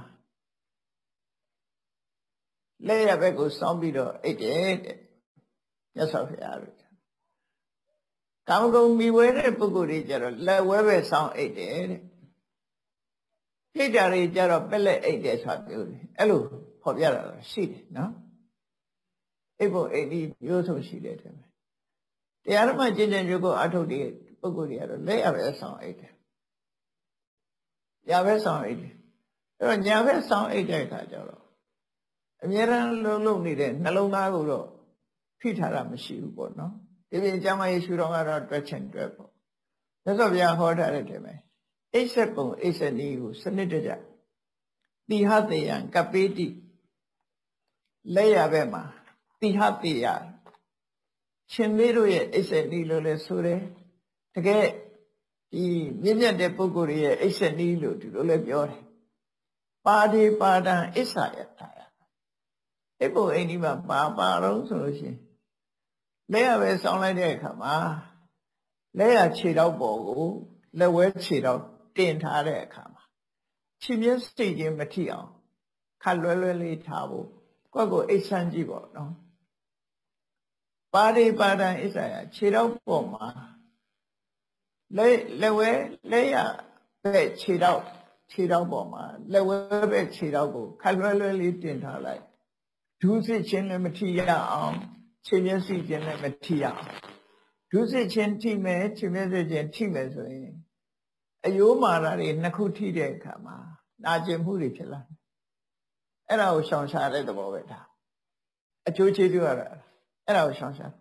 လက်ရဘက်ကိုစောင်းပြီးတော့အိပ်တယ်တဲ့မြတ်စွာဘုရားတို့ကာမဂုဏ်မိဝဲတဲ့ပုဂ္ဂိုလ်တွေကြတော့လက်ဝဲပဲစောင်းအိပ်တယ်တဲ့ိတ်တာတွေကြတော့ပက်လက်အိတ်တယ်ဆိုတာပြောတယ်အဲ့လိုဖော်ပြတာရှိတယ်နော်အိတ်ဖို့အိတ်ဒီမျိုးစုံရှိတယ်တဲ့တရားဓမ္မကျင့်ကြံကြိုးကိုအထုတ်တဲ့ပုဂ္ဂိုလ်တွေကတော့လက်ရပဲဆောင်အိတ်တယ်ညာဘက်ဆောင်အိတ်တယ်အဲ့တော့ညာဘက်ဆောင်အိတ်တဲ့အခါကျတော့အမြဲတမ်းလုံးလုံးနေတဲ့နှလုံးသားကိုတော့ဖိထားတာမရှိဘူးပေါ့နော်ဒီပြင်ကျမ်းမာရေးရှုတော်ကတော့တွက်ချင်တွက်ပေါ့မြတ်စွာဘုရားဟောထားတဲ့တည်းပဲအိပ်ဆက်ပုံအိပ်ဆက်နည်းကိုစနစ်တကျတိဟတေယံကပ္ပိတိလက်ရဘက်မှာတိဟတေယရှင်မေတို့ရဲ့အိပ်ဆက်နည်းလို့လဲဆိုတယ်တကယ်ဒီမြင့်မြတ်တဲ့ပုဂ္ဂိုလ်ရဲ့အိပ်ဆက်နည်းလို့ဒီလိုလဲပြောတယ်ပါတိပါဒံအစ္ဆယထာယအိပ်ပုံအိမ်ဒီမှာပါပါတော့ဆိုလို့ရှိရင်လက်ရပဲဆောင်းလိုက်တဲ့အခါမှာလက်ရခြေတော့ပေါ်ကိုလက်ဝဲခြေတော့တင်ထားတဲ့အခါမှာခြေမျက်စိချင်းမထိအောင်ခက်လွယ်လွယ်လေးထားဖို့ကိုယ့်ကိုအိတ်ဆန်းကြည့်ပေါ့နော်ပါရိပါဒံအစ္ဆယခြေတော့ပေါ်မှာလက်လက်ဝဲလက်ရပဲခြေတော့ခြေတော့ပေါ်မှာလက်ဝဲပဲခြေတော့ကိုခက်လွယ်လွယ်လေးတင်ထားလိုက်ဒုစစ်ချင်းလည်းမထိရအောင်ခြေမျက်စိချင်းလည်းမထိရအောင်ဒုစစ်ချင်းထိမယ်ခြေမျက်စိချင်းထိမယ်ဆိုရင်အယိုးမာတာတွေနှစ်ခုထိတဲ့အခါမှာနာကျင်မှုတွေဖြစ်လာတယ်အဲ့ဒါကိုရှောင်ရှားတဲ့သဘောပဲဒါအကျိုးကျေးဇူးရတာအဲ့ဒါကိုရှောင်ရှား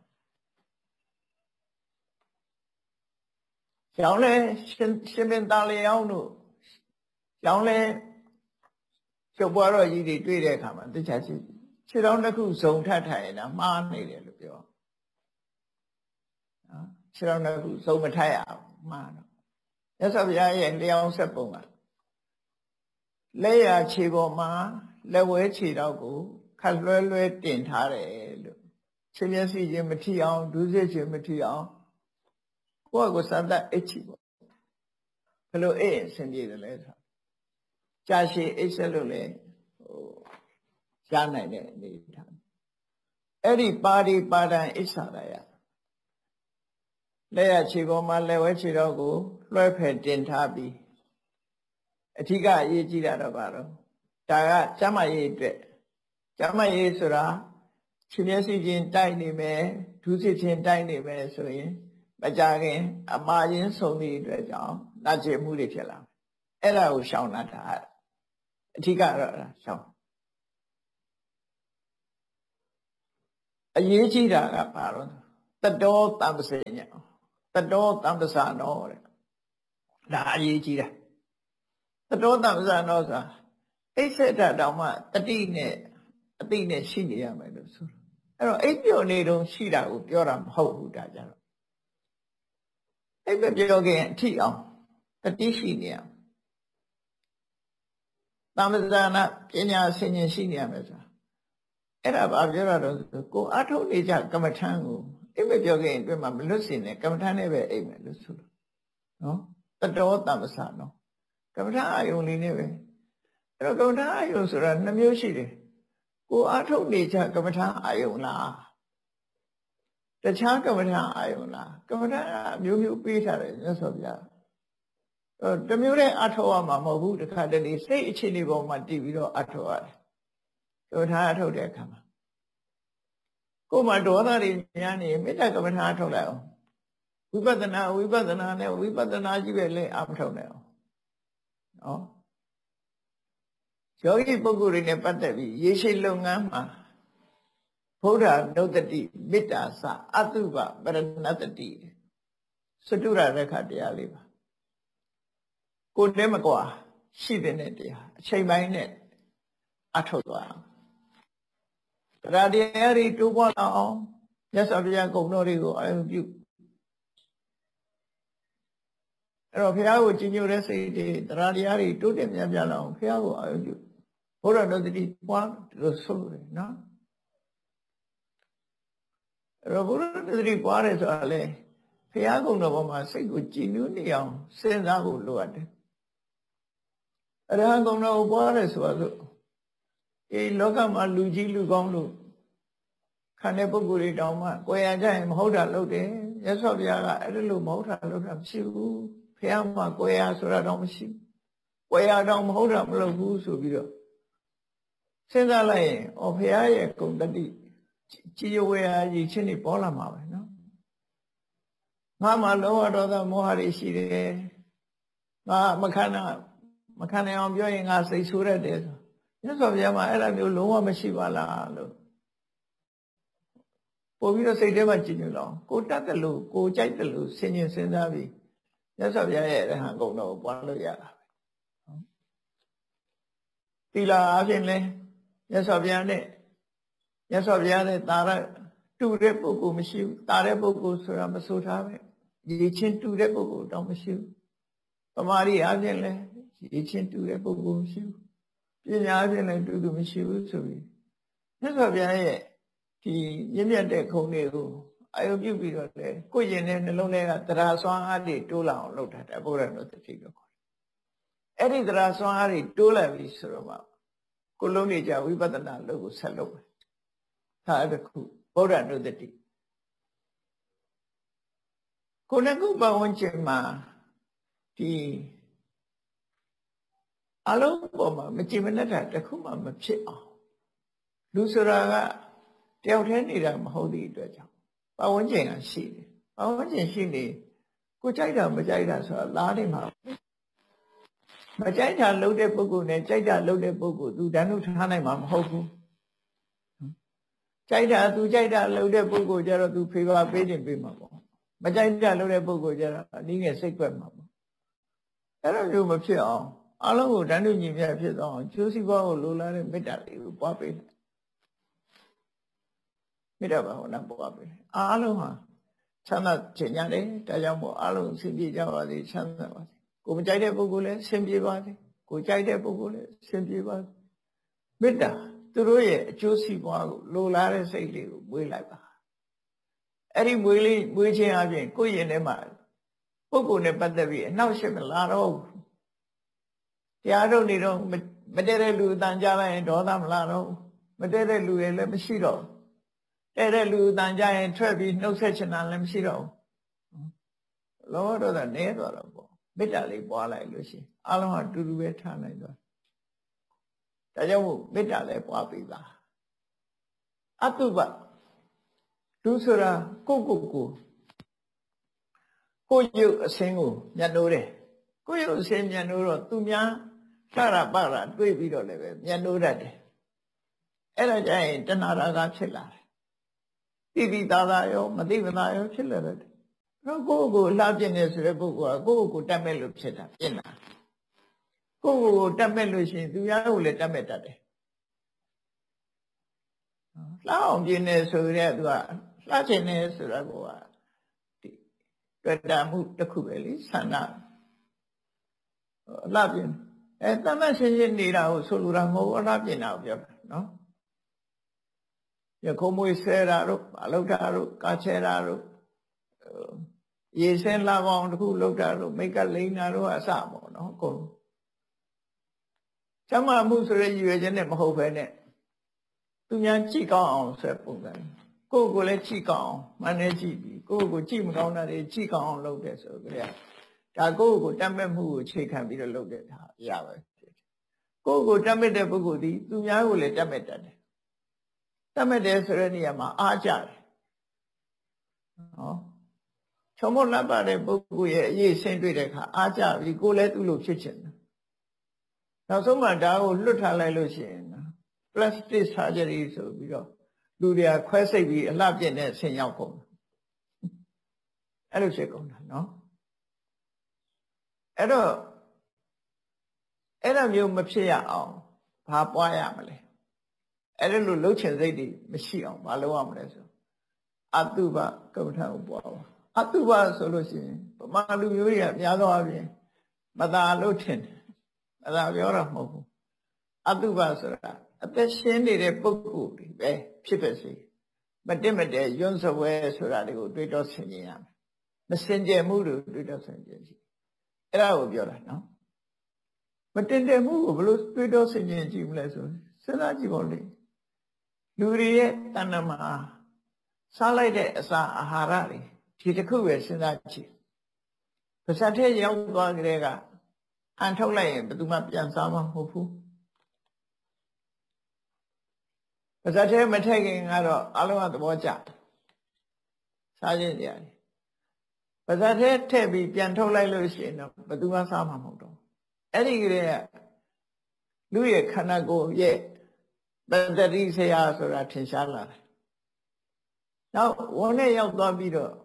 ကျောင်းလဲရှင်ရှင်ပင်သားလျောင်းတို့ကျောင်းလဲကျုပ်ဘွားတော်ကြီးတွေတွေ့တဲ့အခါမှာတခြားရှိခြေတော်တစ်ခုဇုံထပ်ထိုင်နေတာမှားနေတယ်လို့ပြောနော်ခြေတော်တစ်ခုဇုံမထပ်ရအောင်မှားတော့မြတ်စွာဘုရားရဲ့လျောင်းဆက်ပုံကလက်ရခြေပေါ်မှာလက်ဝဲခြေတော့ကိုခက်လွဲလွဲတင်ထားတယ်လို့ခြေမျက်စိချင်းမထိအောင်ဒုစရချင်းမထိအောင်ကိုယ့်ကိုယ်စသတ်အိတ်ချီပေါ့ဘယ်လိုအိတ်အဆင်ပြေတယ်လဲဆိုကြာရှည်အိတ်ဆက်လို့လေဟိုရနိုင်တဲ့အနေထားအဲ့ဒီပါရိပါဒံအိစ္ဆရာယလက်ရခြေပေါ်မှာလက်ဝဲခြေတော့ကိုလွှဲဖယ်တင်ထားပြီးအထူးကအရေးကြီးတာတော့ပါတော့ဒါကကျမ်းမာရေးအတွက်ကျမ်းမာရေးဆိုတာခြေမျက်စိချင်းတိုက်နေမယ်ဒုစစ်ချင်းတိုက်နေမယ်ဆိုရင်မကြခင်အမှားရင်းဆုံးသည့်အတွက်ကြောင့်နာကျင်မှုတွေဖြစ်လာအဲ့ဒါကိုရှောင်လာတာအထီးကတော့ရှောင်းအရေးကြီးတာကဘာလို့တတောတမ္ပစေညတတောတမ္ပစာနောတဲ့ဒါအရေးကြီးတာတတောတမ္ပစာနောဆိုတာအိစ္ဆေတတောင်မှတတိနဲ့အတိနဲ့ရှိနေရမယ်လို့ဆိုအဲ့တော့အိပ်ပျော်နေတုန်းရှိတာကိုပြောတာမဟုတ်ဘူးဒါကြတော့အိပ်ပျော်ခင်အထိအောင်တတိရှိနေရတမ္ပဇာနာပညာဆင်ញင်ရှိနေရမယ်ဆိုတာအဲ့ဒါဘာပြောရတော့ကိုအထုတ်နေကြကမ္မထံကိုအိပ်ပျော်ခင်အတွင်းမှာမလွတ်စင်နဲ့ကမ္မထံနဲ့ပဲအိပ်မယ်လို့ဆိုလို့နော်တတောတမ္ပစာနောကမ္မထံအာယုန်လေးနဲ့ပဲအဲ့တော့ကမ္မထံအာယုန်ဆိုတာနှမျိုးရှိတယ်ကိုအထုတ်နေကြကမ္မထံအာယုန်လားတခြားကမ္မထံအာယုန်လားကမ္မထံအမျိုးမျိုးပေးထားတယ်မြတ်စွာဘုရားအဲတမျိုးနဲ့အထုတ်ရမှာမဟုတ်ဘူးတခါတလေစိတ်အခြေအနေပေါ်မှာတည်ပြီးတော့အထုတ်ရတယ်ကမ္မထံအထုတ်တဲ့အခါမှာကိုယ်မှာဒေါသတွေများနေမေတ္တာကမ္မထံအထုတ်လိုက်အောင်ဝိပဿနာဝိပဿနာနဲ့ဝိပဿနာကြီးပဲလဲအမထုတ်နိုင်အောင်နော်ယောဂီပုဂ္ဂိုလ်တွေနဲ့ပတ်သက်ပြီးရေရှိလုပ်ငန်းမှာဘုရားနုတ္တိမေတ္တာစအတုပပရဏတတိစတုရရခတရားလေးပါကိုယ်တည်းမကွာရှိတဲ့တရားအချိန်ပိုင်းနဲ့အထုတ်သွားတရားတရားတွေတိုးပွားလာအောင်မြတ်စွာဘုရားဂုဏ်တော်တွေကိုအာရုံပြုအဲ့တော့ဘုရားကိုကြည်ညိုတဲ့စိတ်တွေတရားတရားတွေတိုးတက်မြတ်ပြလာအောင်ဘုရားကိုအာရုံပြုဘုရားတော်တတိပွားလို့ဆိုလို့နော်အဲ့တော့ဘုရားတော်တတိပွားတယ်ဆိုတာလေဘုရားဂုဏ်တော်ပေါ်မှာစိတ်ကိုကြည်ညိုနေအောင်စဉ်းစားဖို့လိုအပ်တယ်အရဟံဂုဏ်တော်ကိုပွားတယ်ဆိုတော့ဒီလောကမှာလူကြီးလူကောင်းလို့ခံတဲ့ပုဂ္ဂိုလ်တွေတောင်မှကိုယ်ရကြရင်မဟုတ်တာလုပ်တယ်မြတ်စွာဘုရားကအဲ့ဒါလို့မဟုတ်တာလုပ်တာမရှိဘူးဘုရားမှာကိုယ်ရဆိုတာတော့မရှိဘူးကိုယ်ရတော့မဟုတ်တာမလုပ်ဘူးဆိုပြီးတော့စဉ်းစားလိုက်ရင်အော်ဘုရားရဲ့ဂုဏ်တတိကြည်ဝေဟာကြီးချင်းနေပေါ်လာမှာပဲနော်ငါမှလောဘဒေါသမောဟတွေရှိတယ်ငါမခံနိုင်မခံနိုင်အောင်ပြောရင်ငါစိတ်ဆိုးရတယ်ဆိုမြတ်စွာဘုရားမှာအဲ့လိုမျိုးလုံးဝမရှိပါလားလို့ပို့ပြီးတော့စိတ်ထဲမှာကြည်ညိုတော့ကိုတတ်တယ်လို့ကိုကြိုက်တယ်လို့ဆင်ញင်စဉ်းစားပြီးမြတ်စွာဘုရားရဲ့အရဟံဂုဏ်တော်ကိုပွားလို့ရတာပဲသီလအပြင်လဲမြတ်စွာဘုရားနဲ့မြတ်စွာဘုရားနဲ့တာရတူတဲ့ပုဂ္ဂိုလ်မရှိဘူးတာတဲ့ပုဂ္ဂိုလ်ဆိုတာမဆိုထားပဲရည်ချင်းတူတဲ့ပုဂ္ဂိုလ်တော့မရှိဘူးပမာရီအပြင်လဲရည်ချင်းတူတဲ့ပုဂ္ဂိုလ်မရှိဘူးပညာအပြင်လည်းတူတူမရှိဘူးဆိုပြီးမြတ်စွာဘုရားရဲ့ဒီမြင့်မြတ်တဲ့ခုံတွေကိုအာယုပြုပြီးတော့လေကိုယ်ရင်တဲ့နှလုံးထဲကတရားစွမ်းအားတွေတိုးလာအောင်လုပ်တာတဲ့ဘုရားတော်တတိလို့ခေါ်တယ်။အဲ့ဒီတရားစွမ်းအားတွေတိုးလာပြီဆိုတော့မှကိုလုံးနေကြဝိပဿနာလုပ်ကိုဆက်လုပ်မယ်။ဒါအဲ့ဒါခုဘုရားတော်တတိကိုလည်းခုပဝန်းကျင်မှာဒီအလုံးပေါ်မှာမကြည်မနှက်တာတခုမှမဖြစ်အောင်လူဆိုတာကတယောက်တည်းနေတာမဟုတ်သည့်အတွက်ကြောင့်ပဝန်းကျင်ကရှိတယ်ပဝန်းကျင်ရှိနေကိုကြိုက်တာမကြိုက်တာဆိုတာလားနေမှာမကြိုက်တာလုပ်တဲ့ပုဂ္ဂိုလ်နဲ့ကြိုက်တာလုပ်တဲ့ပုဂ္ဂိုလ်သူတန်းလို့ထားနိုင်မှာမဟုတ်ဘူးကြိုက်တာသူကြိုက်တာလုပ်တဲ့ပုဂ္ဂိုလ်ကျတော့သူဖေပါပေးတင်ပေးမှာပေါ့မကြိုက်တာလုပ်တဲ့ပုဂ္ဂိုလ်ကျတော့အနည်းငယ်စိတ်ကွက်မှာပေါ့အဲ့လိုမျိုးမဖြစ်အောင်အလုံးကိုတန်းတူညီမျှဖြစ်သွားအောင်ကျိုးစီးပွားကိုလိုလားတဲ့မေတ္တာလေးကိုပွားပေးတယ်မေတ္တာဘာဝနာပွားပေးတယ်အားလုံးဟာချမ်းသာချင်ကြတယ်ဒါကြောင့်မို့အားလုံးဆင်ပြေကြပါစေချမ်းသာပါစေကိုမကြိုက်တဲ့ပုဂ္ဂိုလ်လည်းဆင်ပြေပါစေကိုကြိုက်တဲ့ပုဂ္ဂိုလ်လည်းဆင်ပြေပါစေမေတ္တာသူတို့ရဲ့အကျိုးစီးပွားကိုလိုလားတဲ့စိတ်လေးကိုမွေးလိုက်ပါအဲ့ဒီမွေးလေးမွေးခြင်းအပြင်ကိုယ့်ရင်ထဲမှာပုဂ္ဂိုလ်နဲ့ပတ်သက်ပြီးအနှောက်အယှက်မလာတော့ဘူးတရားထုတ်နေတော့မတည့်တဲ့လူအတန်ကြားလိုက်ရင်ဒေါသမလာတော့မတည့်တဲ့လူရဲ့လည်းမရှိတော့တဲ့တဲ့လူအတန်ကြားရင်ထွက်ပြီးနှုတ်ဆက်ချင်တာလည်းမရှိတော့ဘူးလောတော့တာနဲသွားတော့ပေါ့မေတ္တာလေးပွားလိုက်လို့ရှိရင်အလုံးဟာတူတူပဲထားနိုင်သွားဒါကြောင့်မို့မေတ္တာလည်းပွားပေးပါအတုပသူဆိုတာကိုကိုကိုကိုရုပ်အစင်းကိုညှိုးတယ်ကိုရုပ်အစင်းညှိုးတော့သူများ Sara para, we be all of it, Yanurate. Ella Jane, Tanara Chilla. Bibi Dadayo, Madivanayo Chilla. No go go, Latinus Rebugo, go go, Tamelu Cheta, Ina. Go Tamelushin, do you let Tametate? Now, Guinness, so that was Latinus Ragoa. Redamu the Kubeli, Sana. Latin. And the message in the house, Soluramo, Latin out there, no? Yacomo is Seraro, Alotaro, Caceraro, yes, and Lavon, who looked at make a linaro asamo, no? Go. Some are Musre, you as a name of Hope. Tunyan Chica, said Pungan. Go go let Chica, Maneji, go go Jim Gona, Chica on loaded so there. Go go Tamem who chicken be loaded. Yahweh. Go go Tamet the Bugudi, Tunyan will let Tamet. Tamet Sereniama, Ajar. Oh. Chomolaba de Buguye, ye sent with a Ajar, we go let Ulu kitchen. Now so much I will look at Lucian. Plastic surgery, so we go. Do they are quasi a lab in a Senyakom? I don't say, no? I don't. I don't know Mapsia on Papua Yamale. I don't know Luchan lady, Machine, Maluam. Atuba, come down. Atuba solution. Malu, Yano, Madame Luchan, Madame Yora. Atuba, sir. At the same day, a book, eh, Pipacy. But Dimade, Jones away, so that they would do it or singing. Messenger Mudu, do it or singing. And I would be all right now. But then they move, blue, do it or singing, Jim Lesson. So that you only. Lurie, Tanama, Salade, Asa, Harari, Titaku, and that chief. The Saturday young Grega, and told him, but do not be on some who. But I tell me taking out of Alama the watch out. Sergeant Yari. But I tell Tabby, Piantola Lucian, but do not sama moto. Any great Louis cannot go yet. But that is a ass or at Tinshala. Now, one day of the video.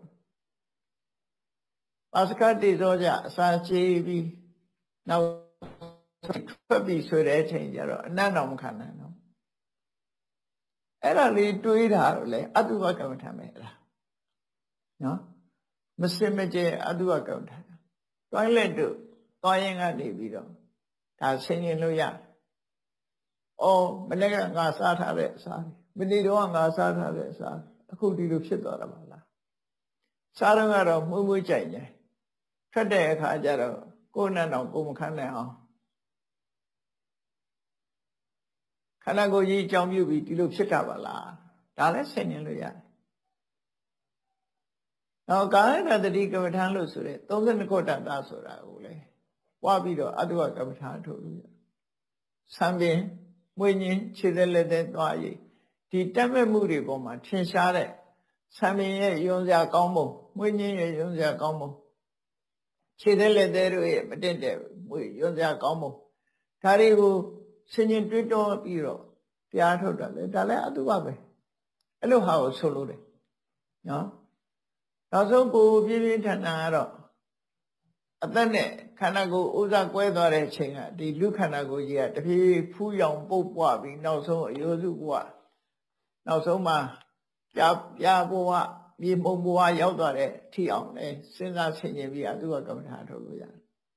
Pascal de Zoja, Sanchi, now, could be so that change, none of them can. Era lead to it, Harley, Adua Kamatame. No? Mister Meje Adua Kamat. Toilet do, toying at the video. That's singing Luya. Oh, Manega Gasata, sorry. Benido Gasata, sorry. A good deal of shit or a bala. Sarangaro, Mumu Chanya. Trade Kajaro, Gunano, Gumkana. Can I go ye jump you with you look Chicavala? Dallas singing Luya. Now, Gana the Dick of Tanlusure, those in the court and Dasura, Wabido, Adua Kapitan to Luya. Sambi, Winning, Chidele de Dwaye, the Tame Moody Goma, Chinshare, Sami Yonza Combo, Winning Yonza Combo. Chidele de Rue, but then there, Yonza Combo. Tarihu. Singing Tito Piro, the art of the Dale Aduabe. Hello, how solo. No? Also, go Billy Tanaro. At the neck, Kanago Uza Guedore Chinga, the Lucanago yet, the Puyong Popa, now so Yozua. Now so ma, Yab Yaboa, Yimoboa Yodore, Tion, eh, since I sing we are doing a government.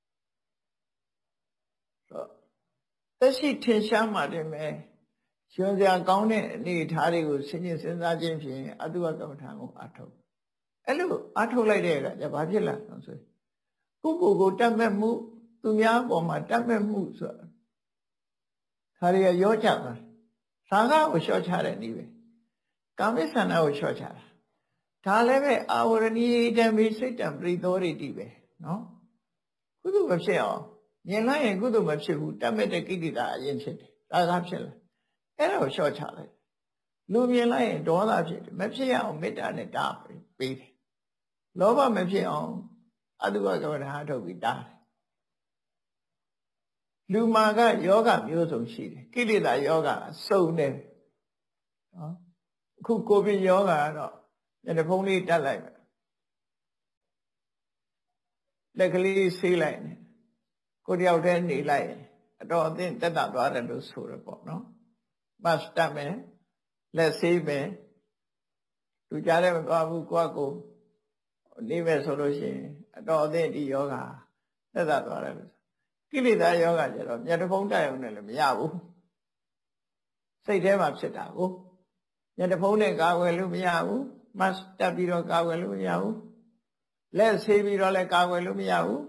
So. The sea Tinshama de me, Shonza Gone, need Harigo, singing since I James, Adua Gamatamo Ato. Hello, Ato like that, the Bajilla, no say. Kuku go Tamemu, Tumia, or my Tamemu, sir. Haria Yochaka. Saga was short her anyway. Kamisana was short her. Taleve, our need and we sit and breathe already, no? Kudu was shell. Yena and good of who damage the Kidida in shit. That's optional. And was short Charlie. Lumia and Dora shit. Mepsia made an a dark beat. Lova Mepsia, otherwise I would have to be dark. လူမာကယောဂမျိုးစုံရှိတယ်ကိလေသာယောဂစုံတယ်နော်အခုကိုဗစ်ယောဂကတော့ညနေဖုံးလေးတက်လိုက်မယ်လက်ကလေးဆေးလိုက်တယ်ကိုတယောက်တည်းနေလိုက်အတော်အသင့်တက်တာသွားတယ်လို့ဆိုရပေါ့နော်မတ်တက်မယ်လက်ဆေးမယ်လူကြားလည်းမသွားဘူးကိုယ့်ကိုနေမယ်ဆိုလို့ရှိရင်အတော်အသင့်ဒီယောဂတက်တာသွားတယ်လို့ကိလေသာယောဂကျတော့ညတဖုံးတက်ရုံနဲ့လည်းမရဘူးစိတ်ထဲမှာဖြစ်တာကိုညတဖုံးနဲ့ကာဝယ်လို့မရဘူးမတ်တက်ပြီးတော့ကာဝယ်လို့မရဘူးလက်ဆေးပြီးတော့လည်းကာဝယ်လို့မရဘူး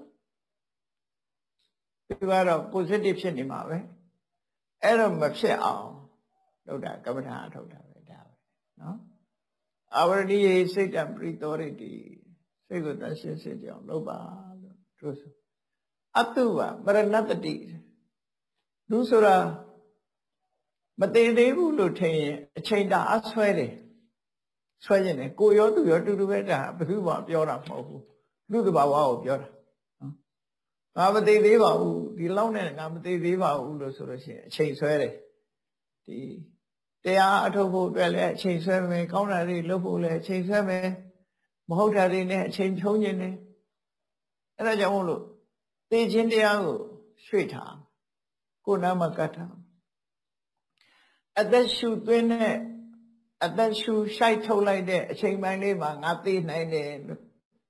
ဒီကတော့ positive ဖြစ်နေမှာပဲအဲ့တော့မဖြစ်အောင်လုပ်တာကမ္မထာအထုတ်တာပဲဒါပဲနော်အာဝရဏိယေစိတ်တံပရိသောရိတိစိတ်ကိုတရှင်းရှင်းကြအောင်လုပ်ပါလို့သူဆိုအတုဝပရဏတတိလူဆိုတာမသိသေးဘူးလို့ထင်ရင်အချိန်တအားဆွဲတယ်ဆွဲရင်လည်းကိုရောသူရောတူတူပဲဒါဘယ်သူမှပြောတာမဟုတ်ဘူးလူတဘာဝကိုပြောတာနော်ငါမသိသေးပါဘူးဒီလောက်နဲ့ငါမသိသေးပါဘူးလို့ဆိုလို့ရှိရင်အချိန်ဆွဲတယ်ဒီတရားအထုတ်ဖို့အတွက်လည်းအချိန်ဆွဲမယ်ကောင်းတာတွေလုပ်ဖို့လည်းအချိန်ဆွဲမယ်မဟုတ်တာတွေနဲ့အချိန်ဖြုံးနေတယ်အဲ့ဒါကြောင့်မို့လို့သိခြင်းတရားကိုရွှေ့ထားကိုယ်နာမကတ်ထားအသက်ရှူသွင်းတဲ့အသက်ရှူရှိုက်ထုတ်လိုက်တဲ့အချိန်ပိုင်းလေးမှာငါသိနိုင်တယ်လို့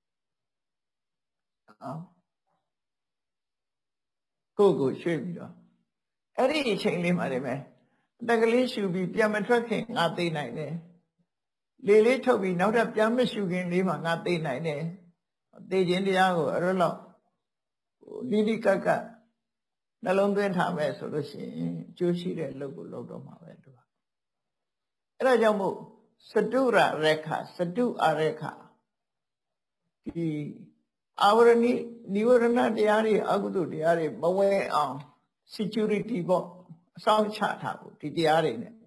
ကိုယ့်ကိုရွှေ့ပြီးတော့အဲ့ဒီအချိန်လေးမှာတည်းပဲအတက်ကလေးရှူပြီးပြန်မထွက်ခင်ငါသိနိုင်တယ်လေလေးထုတ်ပြီးနောက်ထပ်ပြန်မရှူခင်လေးမှာငါသိနိုင်တယ်သိခြင်းတရားကိုအဲ့လိုလိလိကကနှလုံးသွင်းထားမယ်ဆိုလို့ရှိရင်အကျိုးရှိတဲ့လုပ်ကိုလုပ်တော့မှာပဲသူကအဲ့ဒါကြောင့်မို့စတုရရခစတုအရခဒီအာဝရဏိနိဝရဏတရားတွေအကုသိုလ်တရားတွေမဝင်အောင် security ပေါ့အဆောင်ချထားဖို့ဒီတရားတွေနဲ့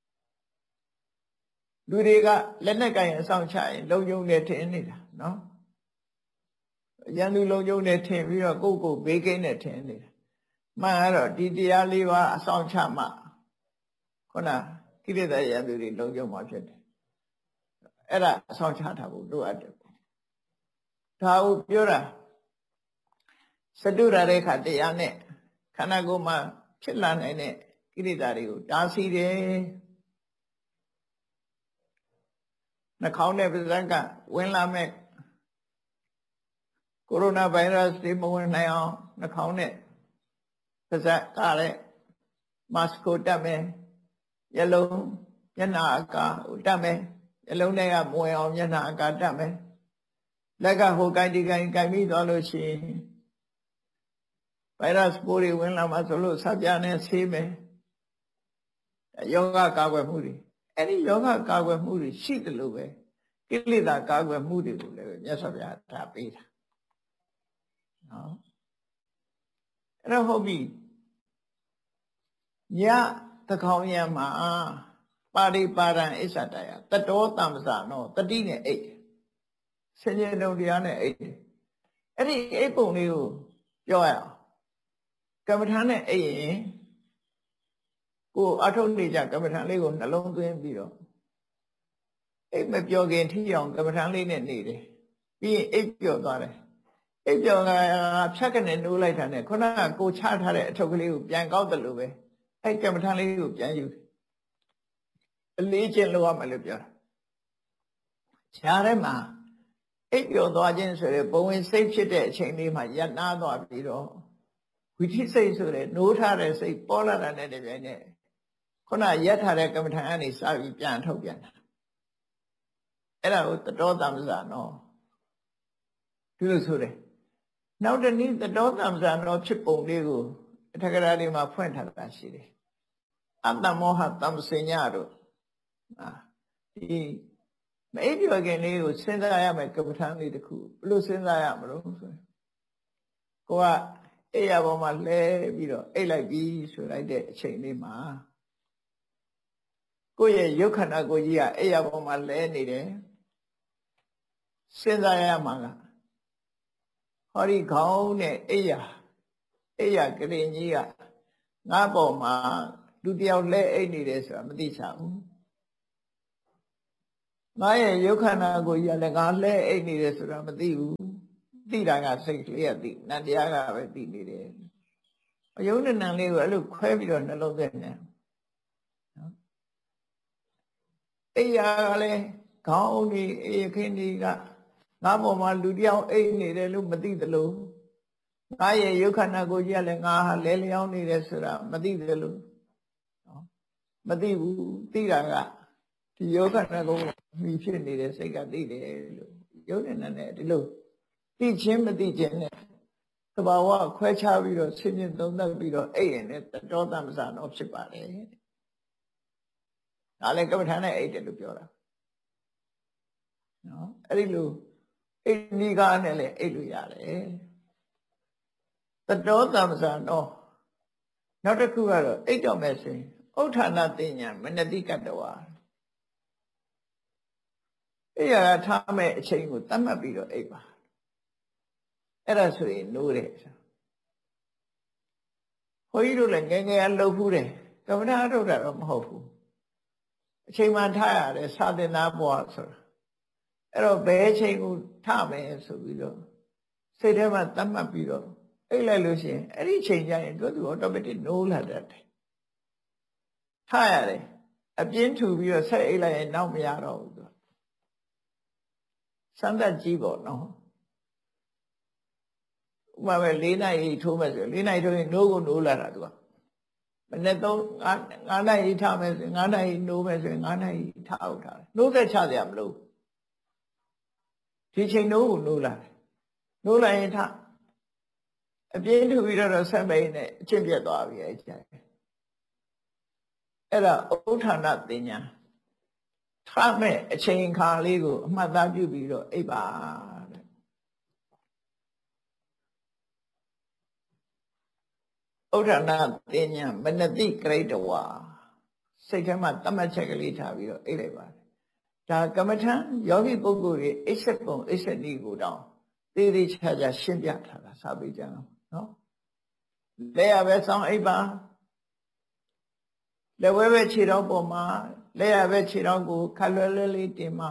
လူတွေကလက်နဲ့ကင်အဆောင်ချရင်လုံယုံနဲ့ထင်နေတာနော်ရန်သူလုံယုံနဲ့ထင်ပြီးတော့ကိုယ့်ကိုယ်ဘေးကင်းနဲ့ထင်နေတာမှန်တော့ဒီတရားလေးပါအဆောင်ချမှခုနကိလေသာရန်သူတွေလုံယုံမှာဖြစ်တယ်အဲ့ဒါအဆောင်ချထားဖို့လိုအပ်တယ်ဒါကိုပြောတာစတုရရေခတရားနဲ့ခန္ဓာကိုယ်မှာဖြစ်လာနိုင်တဲ့ကိလေသာတွေကိုတားဆီးတယ်နှာခေါင်းနဲ့ပါးစပ်ကဝင်လာမဲ့ကိုရိုနာဗိုင်းရပ်စ်တွေမဝင်နိုင်အောင်နှာခေါင်းနဲ့ပါးစပ်ကလည်းမတ်ကိုတပ်မယ်မျက်လုံးမျက်နှာအကာကိုတပ်မယ်မျက်လုံးထဲကမဝင်အောင်မျက်နှာအကာတပ်မယ်လက်ကဟိုကိုင်းဒီကိုင်းကိုင်းပြီးသွားလို့ရှိရင်ဗိုင်းရပ်စ်ပိုးတွေဝင်လာမှဆိုလို့ဆပ်ပြာနဲ့ဆေးမယ်ယောဂကာကွယ်မှုတွေအဲ့ဒီယောဂကာကွယ်မှုတွေရှိတယ်လို့ပဲကိလေသာကာကွယ်မှုတွေကိုလည်းမြတ်စွာဘုရားထားပေးတာနော်အဲ့တော့ဟုတ်ပြီညသကောင်ရံမှာပါရိပါရံအစ္ဆတယတတောတမ္ပဇာနောတတိနဲ့အိတ်ဆင်ញံတုံတရားနဲ့အိတ်အဲ့ဒီအိတ်ပုံလေးကိုပြောရအောင်ကမ္မထာနဲ့အိတ်ရင်ကိုအထုတ်နေကြကမ္မထာလေးကိုနှလုံးသွင်းပြီးတော့အိတ်မပြောခင်ထိအောင်ကမ္မထာလေးနဲ့နေတယ်ပြီးရင်အိတ်ပြောသွားတယ်အိတ်ပြောကဖြတ်ကနေနိုးလိုက်တာနဲ့ခုနကကိုချထားတဲ့အထုတ်ကလေးကိုပြန်ကောက်တယ်လို့ပဲအဲ့ကမ္မထာလေးကိုပြန်ယူတယ်အလေးချင်းလိုရမယ်လို့ပြောတာခြားထဲမှာအိပ်ပျော်သွားခြင်းဆိုတဲ့ဘဝင်စိတ်ဖြစ်တဲ့အချိန်လေးမှာရပ်နာသွားပြီးတော့ဝိသိစိတ်ဆိုတဲ့နိုးထားတဲ့စိတ်ပေါ်လာတာနဲ့တပြိုင်နက်ခုနရပ်ထားတဲ့ကမ္မထာကနေစပြီးပြန်ထုတ်ပြန်တာအဲ့ဒါကိုတတောတမ္ပဇာနောဒီလိုဆိုတယ်နောက်တနည်းတတောတမ္ပဇာနောဖြစ်ပုံလေးကိုအထက်ကရာလေးမှာဖွင့်ထားတာရှိတယ်အတ္တမောဟတမ္ပစဉ္ညာတို့အာဒီမအိပ်ပျော်ခင်လေးကိုစဉ်းစားရမယ်ကမ္မထာလေးတစ်ခုဘယ်လိုစဉ်းစားရမလို့ဆိုရင်ကိုကအိပ်ရပေါ်မှာလဲပြီးတော့အိပ်လိုက်ပြီးဆိုလိုက်တဲ့အချိန်လေးမှာကိုယ့်ရဲ့ရုပ်ခန္ဓာကိုယ်ကြီးကအိပ်ရပေါ်မှာလဲနေတယ်စဉ်းစားရမှာကဟောဒီခေါင်းနဲ့အိပ်ရအဲ့ရကရင်ကြီးကငါပေါ်မှာလူတယောက်လဲအိတ်နေတယ်ဆိုတာမသိချဘူးငါရဲ့ရုပ်ခန္ဓာကိုကြီးကလည်းငါလဲအိတ်နေတယ်ဆိုတာမသိဘူးသိတာကစိတ်ကလေးကသိနတ်တရားကပဲသိနေတယ်အယုံနဲ့နံလေးကိုအဲ့လိုခွဲပြီးတော့နှလုံးသွင်းနေနော်အဲ့ရကလည်းခေါင်းကြီးအေခင်းကြီးကငါပေါ်မှာလူတယောက်အိတ်နေတယ်လို့မသိသလိုငါရဲ့ရုပ်ခန္ဓာကိုကြီးကလည်းငါဟာလဲလျောင်းနေတယ်ဆိုတာမသိသလိုနော်မသိဘူးသိတာကဒီယောဂနာကိုမိဖြစ်နေတဲ့စိတ်ကသိတယ်လို့ယုံနေနဲ့ဒီလိုသိချင်းမသိချင်းနဲ့သဘာဝခွဲခြားပြီးတော့ဆင်းရဲသုံးသပ်ပြီးတော့အဲ့ရင်နဲ့တောတမ္ပဇာတော့ဖြစ်ပါတယ်ဒါလည်းကမ္မထာနဲ့အဲ့တယ်လို့ပြောတာနော်အဲ့ဒီလိုအဲ့ဒီကားနဲ့လည်းအဲ့လိုရတယ်တတောတမ္ပဇာတော့နောက်တစ်ခုကတော့အိတ်တော်မဲ့ဆိုရင်ဥဋ္ဌာဏသိညာမနတိကတ္တဝါအဲ့ရကထားမဲ့အချိန်ကိုတတ်မှတ်ပြီးတော့အိပ်ပါအဲ့ဒါဆိုရင်နိုးတယ်ဘုန်းကြီးတို့လည်းငယ်ငယ်လှုပ်ဖူးတယ်ကမ္မထာထုတ်တာတော့မဟုတ်ဘူးအချိန်မှထားရတယ်စာသင်သားဘွားဆိုတာအဲ့တော့ဘယ်အချိန်ကိုထားမယ်ဆိုပြီးတော့စိတ်ထဲမှာတတ်မှတ်ပြီးတော့အိပ်လိုက်လို့ရှိရင်အဲ့ဒီအချိန်ကျရင်တို့သူ automatic နိုးလာတတ်တယ်ထားရတယ်အပြင်းထူပြီးတော့ဆက်အိပ်လိုက်ရင်နောက်မရတော့ဘူးသူစမ်းသပ်ကြည့်ပေါ့နော်ဥပမာပဲ၄နာရီထိုးမယ်ဆို၄နာရီထိုးရင်နိုးကိုနိုးလာတာသူကမနေ့တော့၅နာရီထားမယ်ဆို၅နာရီနိုးမယ်ဆိုရင်၅နာရီထားအောင်ထားတယ်နိုးသက်ချစရာမလိုဒီချိန်နိုးကိုနိုးလာတယ်နိုးလာရင်ထားအပြင်းထူပြီးတော့ဆက်မိန်နဲ့အချင်းပြတ်သွားပြီအဲ့ကျအဲ့ဒါဥဋ္ဌာဏသိညာထားမဲ့အချိန်ခါလေးကိုအမှတ်သားပြုပြီးတော့အိပ်ပါတဲ့ဥဋ္ဌာဏသိညာမနတိကရိတဝါစိတ်ထဲမှာတတ်မှတ်ချက်ကလေးထားပြီးတော့အိပ်လိုက်ပါတယ်ဒါကမ္မထံယောဂီပုဂ္ဂိုလ်တွေအိပ်ဆက်ပုံအိပ်ဆက်နည်းကိုတောင်သေသေးချာချာရှင်းပြထားတာစာပေကျမ်းနော်လက်ရပဲစောင်းအိပ်ပါလက်ဝဲပဲခြေထောက်ပေါ်မှာလက်ရပဲခြေထောက်ကိုခက်လွယ်လွယ်လေးတင်ပါ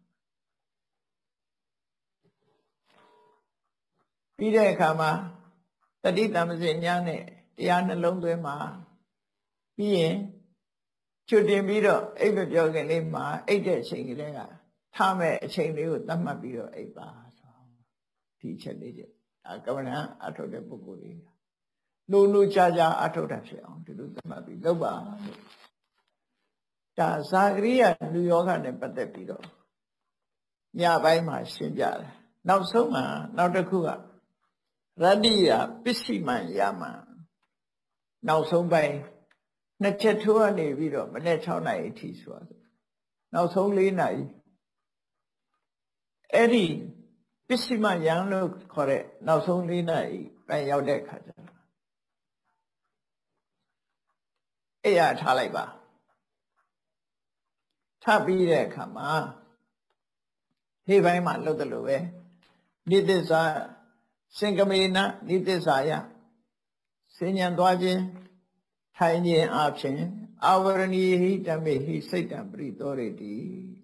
ပြီးတဲ့အခါမှာတတိတမ္ပဇဉ်ညာနဲ့တရားနှလုံးသွင်းမှာပြီးရင်ချွတ်တင်ပြီးတော့အိပ်မပြောခင်လေးမှာအိပ်တဲ့အချိန်ကလေးကထားမဲ့အချိန်လေးကိုသတ်မှတ်ပြီးတော့အိပ်ပါဆိုဒီချက်လေးချက်ဒါကမ္မဋ္ဌာန်းအထုတ်တဲ့ပုဂ္ဂိုလ်တွေကနိုးနိုးကြာကြာအထုတ်တာဖြစ်အောင်ဒီလိုသတ်မှတ်ပြီးလုပ်ပါဒါဇာကရိယာလူယောဂနဲ့ပတ်သက်ပြီးတော့ညပိုင်းမှာရှင်းပြတယ်နောက်ဆုံးမှာနောက်တစ်ခုကရတ္တိယပစ္စည်းမှန်ရမှန်နောက်ဆုံးပိုင်းနှစ်ချက်ထိုးကနေပြီးတော့မနေ့၆နာရီအထိဆိုတော့နောက်ဆုံး၄နာရီအဲ့ဒီပစ္စည်းမှရံလို့ခေါ်တဲ့နောက်ဆုံး၄နာရီပိုင်းရောက်တဲ့အခါကျတော့အဲ့ရထားလိုက်ပါထပ်ပြီးတဲ့အခါမှာဒီဘိုင်းမှာလှုပ်တယ်လို့ပဲနိသစ္စာစင်ကမေနနိသစ္စာယစဉ္ညာသွားခြင်းထိုင်ခြင်းအပြင်အာဝရဏီဟိတမေဟိစိတ်တံပရိသောရတိ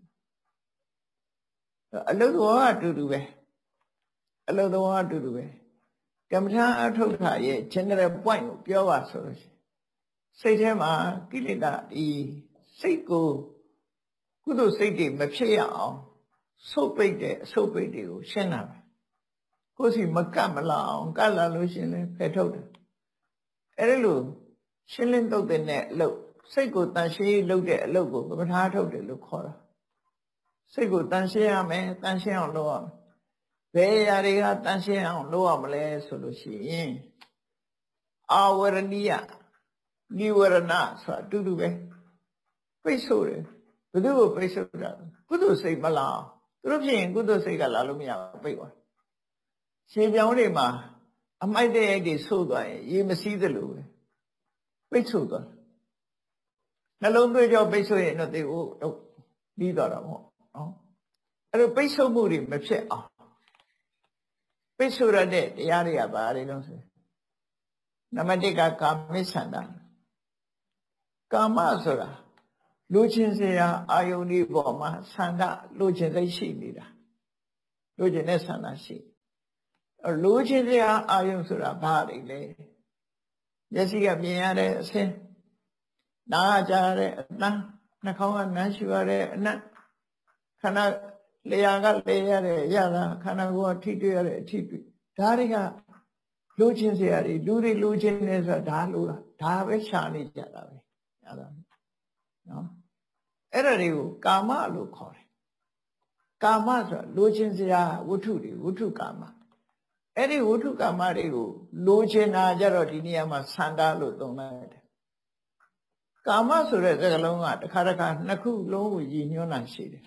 အလုတော်အတူတူပဲအလုတော်အတူတူပဲကမ္မထာအထုတ်ခါရဲ့ general point ကိုပြောပါဆိုလို့ရှိရင်စိတ်ထဲမှာကိလေသာဒီစိတ်ကိုကုသိုလ်စိတ်တွေမဖြစ်ရအောင်ဆုတ်ပိတ်တဲ့အဆုတ်ပိတ်တွေကိုရှင်းတာပဲကိုယ်စီမကတ်မလာအောင်ကတ်လာလို့ရှင်လဲဖယ်ထုတ်တယ်အဲ့ဒီလိုရှင်းလင်းတုတ်တဲ့အလုပ်စိတ်ကိုတန်ရှင်းလုပ်တဲ့အလုပ်ကိုကမ္မထာထုတ်တယ်လို့ခေါ်တာစိတ်ကိုတန်ရှင်းရမယ်တန်ရှင်းအောင်လုပ်ရမယ်ဘယ်အရာတွေကတန်ရှင်းအောင်လုပ်ရမလဲဆိုလို့ရှိရင်အာဝရဏိယနိဝရဏဆိုတာအတူတူပဲပိတ်ဆို့တယ်ဘယ်သူ့ကိုပိတ်ဆို့တာကုသိုလ်စိတ်မလာအောင်သူတို့ဖြစ်ရင်ကုသိုလ်စိတ်ကလာလို့မရဘူးပိတ်သွားရှေးပြောင်းတွေမှာအမိုက်တဲ့ရိုက်တွေဆို့သွားရင်ရေမစီးသလိုပဲပိတ်ဆို့သွားနှလုံးသွေးကြောပိတ်ဆို့ရင်တော့သေဖို့တော့ပြီးသွားတာပေါ့နော်အဲ့တော့ပိတ်ဆို့မှုတွေမဖြစ်အောင်ပိတ်ဆို့ရတဲ့တရားတွေကဘာတွေလဲဆိုနံပါတ်တစ်ကကာမိဆန္ဒကာမဆိုတာလူချင်းစရာအာယုန်ဒီပေါ်မှာဆန္ဒလူချင်းစိတ်ရှိနေတာလူချင်းတဲ့ဆန္ဒရှိလူချင်းစရာအာယုန်ဆိုတာဘာတွေလဲမျက်စိကမြင်ရတဲ့အဆင်းနားကြားရတဲ့အသံနှာခေါင်းကနမ်းရှူရတဲ့အနံ့ခန္ဓာလျှာကလေရတဲ့ရတာခန္ဓာကိုယ်ကထိတွေ့ရတဲ့အထိတွေ့ဒါတွေကလူချင်းစရာတွေလူတွေလူချင်းနေဆိုတာဒါလူဒါပဲရှာနေကြတာပဲအဲ့ဒါနော်အဲ့ဒါတွေကိုကာမလို့ခေါ်တယ်ကာမဆိုတာလူချင်းစရာဝတ္ထုတွေဝတ္ထုကာမအဲ့ဒီဝတ္ထုကာမတွေကိုလူချင်းတာကြတော့ဒီနေရာမှာဆန္ဒလို့သုံးလိုက်တယ်ကာမဆိုတဲ့စကားလုံးကတစ်ခါတစ်ခါနှစ်ခုလုံးကိုရည်ညွှန်းတာရှိတယ်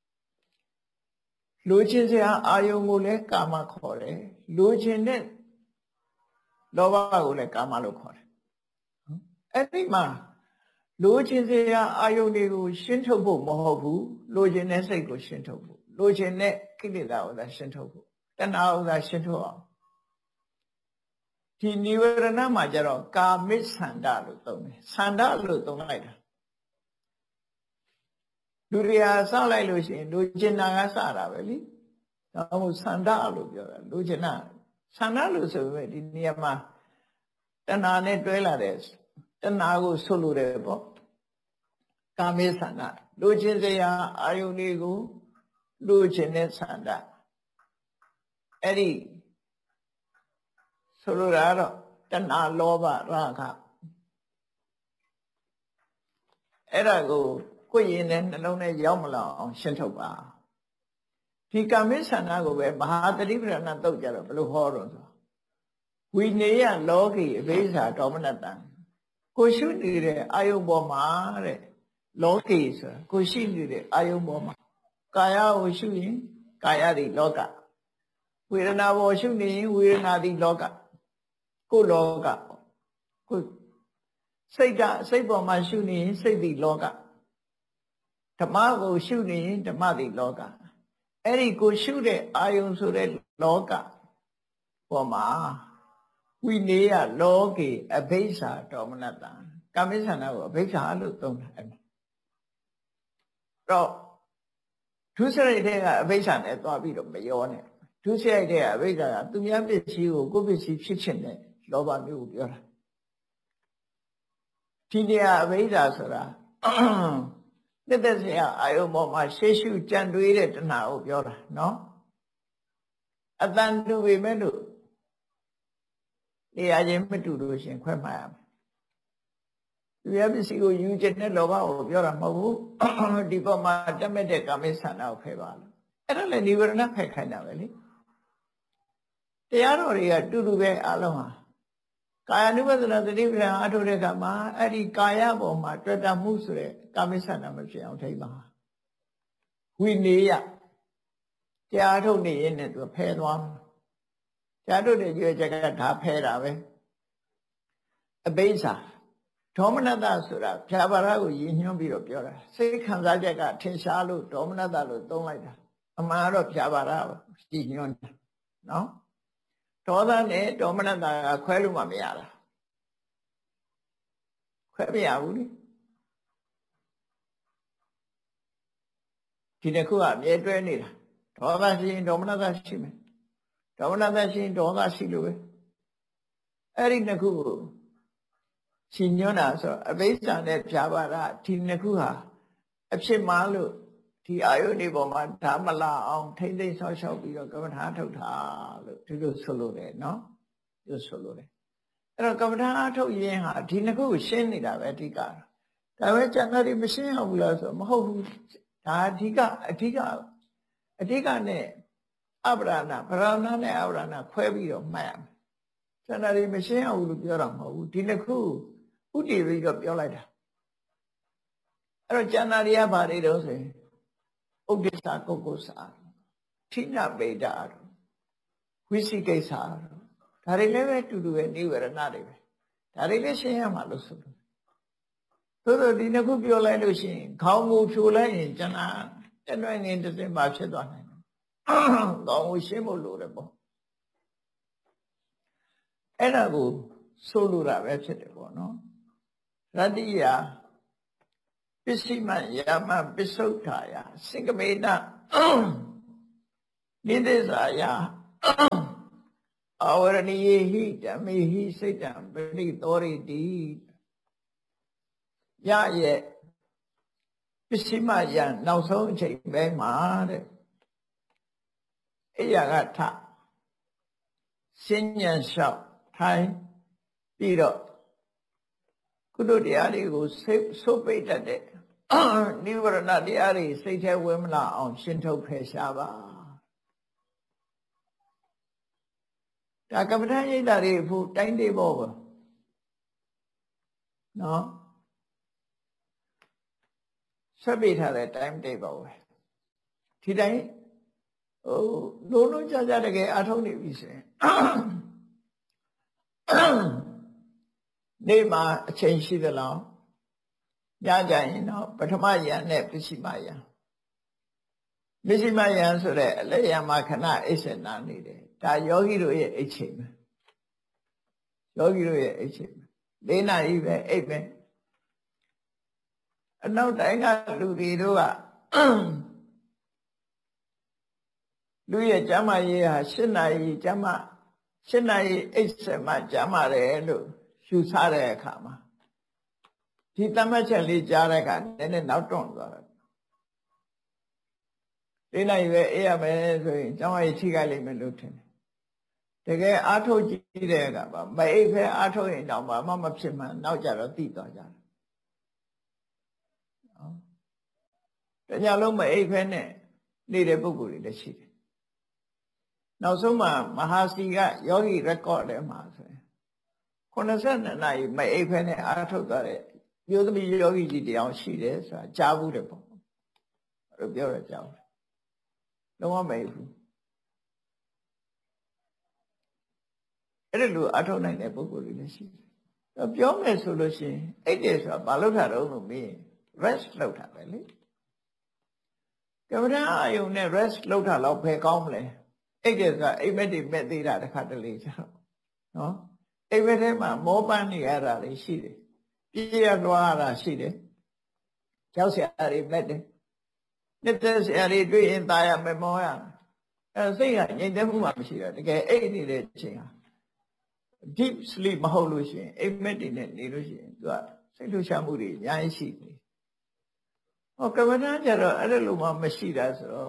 လူချင်းစရာအာယုံကိုလည်းကာမခေါ်တယ်လူချင်းတဲ့လောဘကိုလည်းကာမလို့ခေါ်တယ်အဲ့ဒီမှာလူချင်းစရာအာယုန်တွေကိုရှင်းထုတ်ဖို့မဟုတ်ဘူးလူချင်းတဲ့စိတ်ကိုရှင်းထုတ်ဖို့လူချင်းတဲ့ကိလေသာကိုသာရှင်းထုတ်ဖို့တဏှာကိုသာရှင်းထုတ်အောင်ဒီနိဝရဏမှာကျတော့ကာမိဆန္ဒလို့သုံးတယ်ဆန္ဒလို့သုံးလိုက်တာလူတွေဟာစလိုက်လို့ရှိရင်လူချင်းနာကစတာပဲလीဒါမှမဟုတ်ဆန္ဒလို့ပြောတာလူချင်းနာဆန္ဒလို့ဆိုပေမဲ့ဒီနေရာမှာတဏှာနဲ့တွဲလာတဲ့တဏှာကိုဆွလို့တယ်ပေါ့ကာမေဆန္ဒလူချင်းစရာအာယုန်တွေကိုလူချင်းတဲ့ဆန္ဒအဲ့ဒီဆိုလိုတာတော့တဏှာလောဘရာဂအဲ့ဒါကိုကိုယ်ရင်နဲ့နှလုံးနဲ့ရောက်မလာအောင်ရှင်းထုတ်ပါဒီကာမေဆန္ဒကိုပဲမဟာသတိပဋ္ဌာန်သုတ်ကြတော့ဘယ်လိုဟောတော့ဆိုဝိနည်းလောကီအဘိဓါဒေါမနတံကိုရှုနေတဲ့အာယုံပေါ်မှာတဲ့လောကီဆိုတာကိုရှိနေတဲ့အာယုံပေါ်မှာကာယကိုရှုရင်ကာယတိလောကဝေဒနာပေါ်ရှုနေရင်ဝေဒနာတိလောကကိုလောကကိုစိတ်ကစိတ်ပေါ်မှာရှုနေရင်စိတ်တိလောကဓမ္မကိုရှုနေရင်ဓမ္မတိလောကအဲ့ဒီကိုရှုတဲ့အာယုံဆိုတဲ့လောကပေါ်မှာဝိနည်းလောကေအဘိဓါဒေါမနတံကာမိဆန္ဒကိုအဘိဓါလို့သုံးတာအဲ့မှာတော့ဒုစရိုက်တဲ့ကအဘိဓါနဲ့သွားပြီးတော့မရောနဲ့ဒုစရိုက်တဲ့အဘိဓါကသူများပစ္စည်းကိုကိုယ်ပစ္စည်းဖြစ်ခြင်းနဲ့လောဘမျိုးကိုပြောတာဒီနေရာအဘိဓါဆိုတာနှစ်သက်စရာအာယုံပေါ်မှာရှေ့ရှုကြံတွေးတဲ့တဏှာကိုပြောတာနော်အတန်တူပေမဲ့လို့နေရာချင်းမတူလို့ရှင်ခွဲမှတ်ရမယ်သူရပစ္စည်းကိုယူခြင်းနဲ့လောဘကိုပြောတာမဟုတ်ဘူးဒီပေါ်မှာတက်မဲ့တဲ့ကာမိဆန္ဒကိုဖယ်ပါလို့အဲ့ဒါလည်းနိဝရဏဖယ်ခိုင်းတာပဲလေတရားတော်တွေကတူတူပဲအလုံးဟာကာယ ानु ပသနာသတိပ္ပံအထုတ်တဲ့အခါမှာအဲ့ဒီကာယပေါ်မှာတွေ့တာမှုဆိုတဲ့ကာမိဆန္ဒမဖြစ်အောင်ထိပါဝိနည်းတရားထုတ်နေရင်လည်းသူဖယ်သွားမှာတရားထုတ်တဲ့ကြွယ်ချက်ကဒါဖယ်တာပဲအဘိဓါဒေါမနတဆိုတာဖြာပါရကိုရည်ညွှန်းပြီးတော့ပြောတာစိတ်ခံစားချက်ကထင်ရှားလို့ဒေါမနတလို့သုံးလိုက်တာအမှန်တော့ဖြာပါရရည်ညွှန်းတာနော်ဒေါသနဲ့ဒေါမနတကခွဲလို့မှမရတာခွဲမရဘူးလေဒီတစ်ခုကအမြဲတွဲနေတာဒေါသရှိရင်ဒေါမနတရှိမယ်ဒေါမနတရှိရင်ဒေါသရှိလို့ပဲအဲ့ဒီနှစ်ခုကိုရှင်ညွှန်းတာဆိုအဘိဓါနဲ့ဖြာပါရဒီနှစ်ခုဟာအဖြစ်မှလို့ဒီအာယုန်ဒီပေါ်မှာဓမ္မလာအောင်ထိမ့်သိမ့်ဆောက်ရှောက်ပြီးတော့ကမ္မထာထုတ်တာလို့ဒီလိုဆိုလို့တယ်နော်ဒီလိုဆိုလို့တယ်အဲ့တော့ကမ္မထာထုတ်ရင်ဟာဒီနှစ်ခုကိုရှင်းနေတာပဲအဓိကဒါပဲကျန်တာဒီမရှင်းအောင်ဘူးလားဆိုမဟုတ်ဘူးဒါအဓိကအဓိကအဓိကနဲ့အပရဏဗရဏနဲ့အပရဏခွဲပြီးတော့မှတ်ရမယ်ကျန်တာဒီမရှင်းအောင်လို့ပြောတာမဟုတ်ဘူးဒီနှစ်ခုဥတည်ပြီးတော့ပြောလိုက်တာအဲ့တော့ကျန်တာတွေကဘာတွေတော့ဆိုရင်ဥဒ္ဒစ္စကုက္ကုစာထိနပေတာဝိသိကိစ္စဒါတွေလည်းပဲတူတူပဲနိဝရဏတွေပဲဒါတွေလည်းရှင်းရမှာလို့ဆိုလို့သို့တော့ဒီနှစ်ခုပြောလိုက်လို့ရှိရင်ခေါင်းကိုဖြိုလိုက်ရင်ကျန်တာတနွယ်ငင်တစ်စင်ပါဖြစ်သွားနိုင်တယ်ခေါင်းကိုရှင်းဖို့လိုတယ်ပေါ့အဲ့ဒါကိုဆိုလိုတာပဲဖြစ်တယ်ပေါ့နော်ရတ္တိယပစ္စည်းမယာမပစ္စုထာယစင်္ကမေနနိဒေဇာယအဝရဏိယေဟိဓမ္မေဟိစိတ်တံပရိသောရိတိရရဲ့ပစ္စည်းမယံနောက်ဆုံးအချိန်ပဲမှာတဲ့အဲ့ရကထစဉ္ညာလျှောက်ထိုင်ပြီးတော့ကုသိုလ်တရားတွေကိုဆုပ်ပိတ်တတ်တဲ့နိဝရဏတရားတွေစိတ်ထဲဝင်မလာအောင်ရှင်းထုတ်ဖယ်ရှားပါဒါကမ္မဋ္ဌာန်းရိပ်တာတွေဖို့တိုင်းတေဖို့ပေါ့နော်ဆက်ပိတ်ထားတဲ့တိုင်းတေဖို့ပဲဒီတိုင်းဟိုလုံးလုံးကြကြတကယ်အထုံးနေပြီဆိုရင်နေ့မှာအချိန်ရှိသလားညကြရင်တော့ပထမယံနဲ့ပစ္စည်းမယံပစ္စည်းမယံဆိုတဲ့အလက်ယံမှာခဏအိပ်စင်နာနေတယ်ဒါယောဂီတို့ရဲ့အိပ်ချိန်ပဲယောဂီတို့ရဲ့အိပ်ချိန်ပဲလေးနာရီပဲအိပ်ပဲအနောက်တိုင်းကလူတွေတို့ကလူရဲ့ကျမ်းမာရေးဟာ၈နာရီကျမ်းမာ၈နာရီအိပ်စင်မှကျမ်းမာတယ်လို့ရှုစားတဲ့အခါမှာဒီတမတ်ချက်လေးကြားတဲ့အခါနည်းနည်းနောက်တွန့်သွားတယ်လေးနာရီပဲအေးရမယ်ဆိုရင်ကျမ်းမာရေးထိခိုက်လိမ့်မယ်လို့ထင်တယ်တကယ်အားထုတ်ကြည့်တဲ့အခါမှာမအိပ်ဖဲအားထုတ်ရင်တော့မှမဖြစ်မှန်းနောက်ကြတော့သိသွားကြတယ်နော်တညလုံးမအိပ်ဖဲနဲ့နေတဲ့ပုဂ္ဂိုလ်တွေလည်းရှိတယ်နောက်ဆုံးမှာမဟာစီကယောဂီ record ထဲမှာဆိုရင်ခုနှစ်ဆယ်နှစ်နာရီမအိပ်ဖဲနဲ့အားထုတ်သွားတဲ့မျိုးသမီးယောဂီကြီးတရားရှိတယ်ဆိုတာကြားဘူးတယ်ပေါ့အဲ့လိုပြောရကြအောင်လုံးဝမအိပ်ဘူးအဲ့လိုအားထုတ်နိုင်တဲ့ပုဂ္ဂိုလ်တွေလည်းရှိတယ်ပြောမယ်ဆိုလို့ရှိရင်အိပ်တယ်ဆိုတာဘာလို့ထားတော့လို့မေး rest လုပ်တာပဲလေကမ္မဋ္ဌာန်းအာယုံနဲ့ rest လုပ်တာတော့ဘယ်ကောင်းမလဲအိတ်တယ်ဆိုတာအိမ်မက်တွေမဲ့သေးတာတစ်ခါတလေကျတော့နော်အိမ်မက်ထဲမှာမောပန်းနေရတာတွေရှိတယ်ပြည့်ရလွှားရတာရှိတယ်ကြောက်စရာတွေမဲ့တယ်နှစ်သက်စရာတွေတွေ့ရင်ตายရမယ်မောရအဲစိတ်ကငြိမ်သက်မှုမှမရှိတော့တကယ်အိတ်နေတဲ့အချိန်ဟာ deep sleep မဟုတ်လို့ရှိရင်အိမ်မက်တွေနဲ့နေလို့ရှိရင်သူကစိတ်လှုပ်ရှားမှုတွေအများကြီးရှိတယ်ဟောကမ္မဋ္ဌာန်းကျတော့အဲ့လိုမှမရှိတာဆိုတော့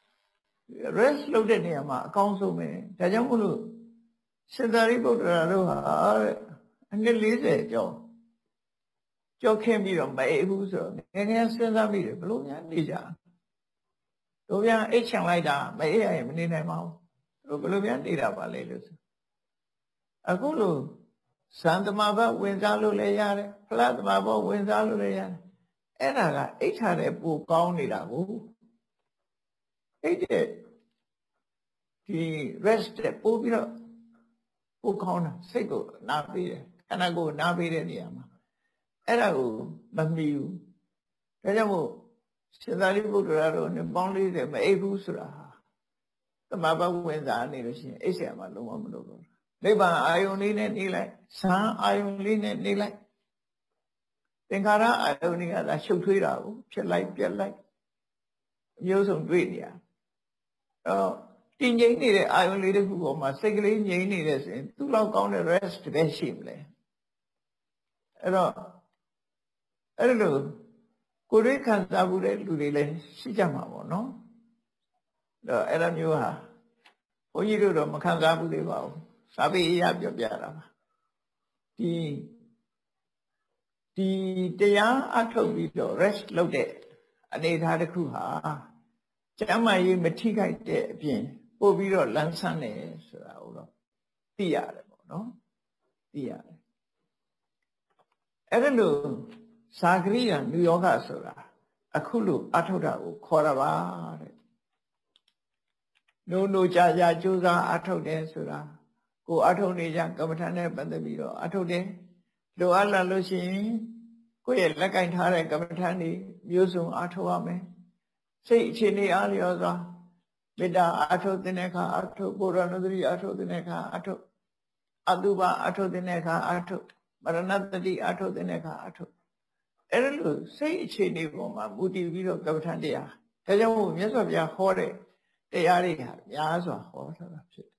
rest လုပ်တဲ့နေရာမှာအကောင်းဆုံးပဲဒါကြောင့်မို့လို့ရှင်သာရိပုတ္တရာတို့ဟာအနှစ်၄၀ကျော်ကြောက်ခင်းပြီးတော့မအိပ်ဘူးဆိုတော့ငယ်ငယ်စဉ်းစားမိတယ်ဘလို့များနေကြတို့ပြန်အိတ်ချင်လိုက်တာမအိပ်ရရင်မနေနိုင်ပါဘူးတို့ဘလို့ပြန်နေတာပါလေလို့ဆိုအခုလို့သံသမဘဝင်စားလို့လည်းရတယ်ဖလားသမဘဝင်စားလို့လည်းရတယ်အဲ့ဒါကအိတ်ထားတဲ့ပိုကောင်းနေတာကိုအိတ်တဲ့ဒီ rest တဲ့ပို့ပြီးတော့ပိုကောင်းတာစိတ်ကိုနားပေးတယ်ခန္ဓာကိုယ်နားပေးတဲ့နေရာမှာအဲ့ဒါကိုမမီဘူးဒါကြောင့်မို့ရှင်သာရိပုတ္တရာတို့နဲ့ပေါင်းလေးတယ်မအိပ်ဘူးဆိုတာဟာသမဘဝင်စားနေလို့ရှိရင်အိပ်เสียမှာလုံးဝမလုပ်တော့နိဗ္ဗာန်အာယုန်လေးနဲ့နေလိုက်ဇံအာယုန်လေးနဲ့နေလိုက်သင်္ခါရအာယုန်တွေကသာရှုပ်ထွေးတာကိုဖြစ်လိုက်ပြက်လိုက်အမျိုးစုံတွေ့နေရအော်တင်ငိမ့်နေတဲ့အာယုန်လေးတစ်ခုပေါ်မှာစိတ်ကလေးငြိမ့်နေတဲ့ဆိုရင်သူ့လောက်ကောင်းတဲ့ rest ပဲရှိမလဲအဲ့တော့အဲ့လိုကိုယ်တွေခံစားမှုတဲ့လူတွေလည်းရှိကြမှာပေါ့နော်အဲ့တော့အဲ့လိုမျိုးဟာဘုန်းကြီးတို့တော့မခံစားဘူးသေးပါဘူးစာပေအရာပြောပြတာပါဒီဒီတရားအထုတ်ပြီးတော့ rest လုပ်တဲ့အနေအထားတစ်ခုဟာကျမ်းမာရေးမထိခိုက်တဲ့အပြင်ပို့ပြီးတော့လန်းဆန်းတယ်ဆိုတာကိုတော့သိရတယ်ပေါ့နော်သိရတယ်အဲ့ဒါလို့သာဂရိယာနုယောဂဆိုတာအခုလို့အထုတ်တာကိုခေါ်တာပါတဲ့နိုးနိုးကြာကြာကြိုးစားအထုတ်တယ်ဆိုတာကိုအထုတ်နေကြကမ္မထာနဲ့ပတ်သက်ပြီးတော့အထုတ်တယ်လိုအပ်လာလို့ရှိရင်ကိုယ့်ရဲ့လက်ကင်ထားတဲ့ကမ္မထာနေမျိုးစုံအထုတ်ရမယ်စိတ်အခြေအနေအားလျော်စွာမေတ္တာအထုတ်တဲ့အခါအထုတ်ပုရဏသတိအထုတ်တဲ့အခါအထုတ်အတုပါအထုတ်တဲ့အခါအထုတ်မရဏတတိအထုတ်တဲ့အခါအထုတ်အဲ့လိုစိတ်အခြေအနေပေါ်မှာမူတည်ပြီးတော့ကမ္မထတရားဒါကြောင့်မို့မြတ်စွာဘုရားဟောတဲ့တရားတွေဟာများစွာဟောထားတာဖြစ်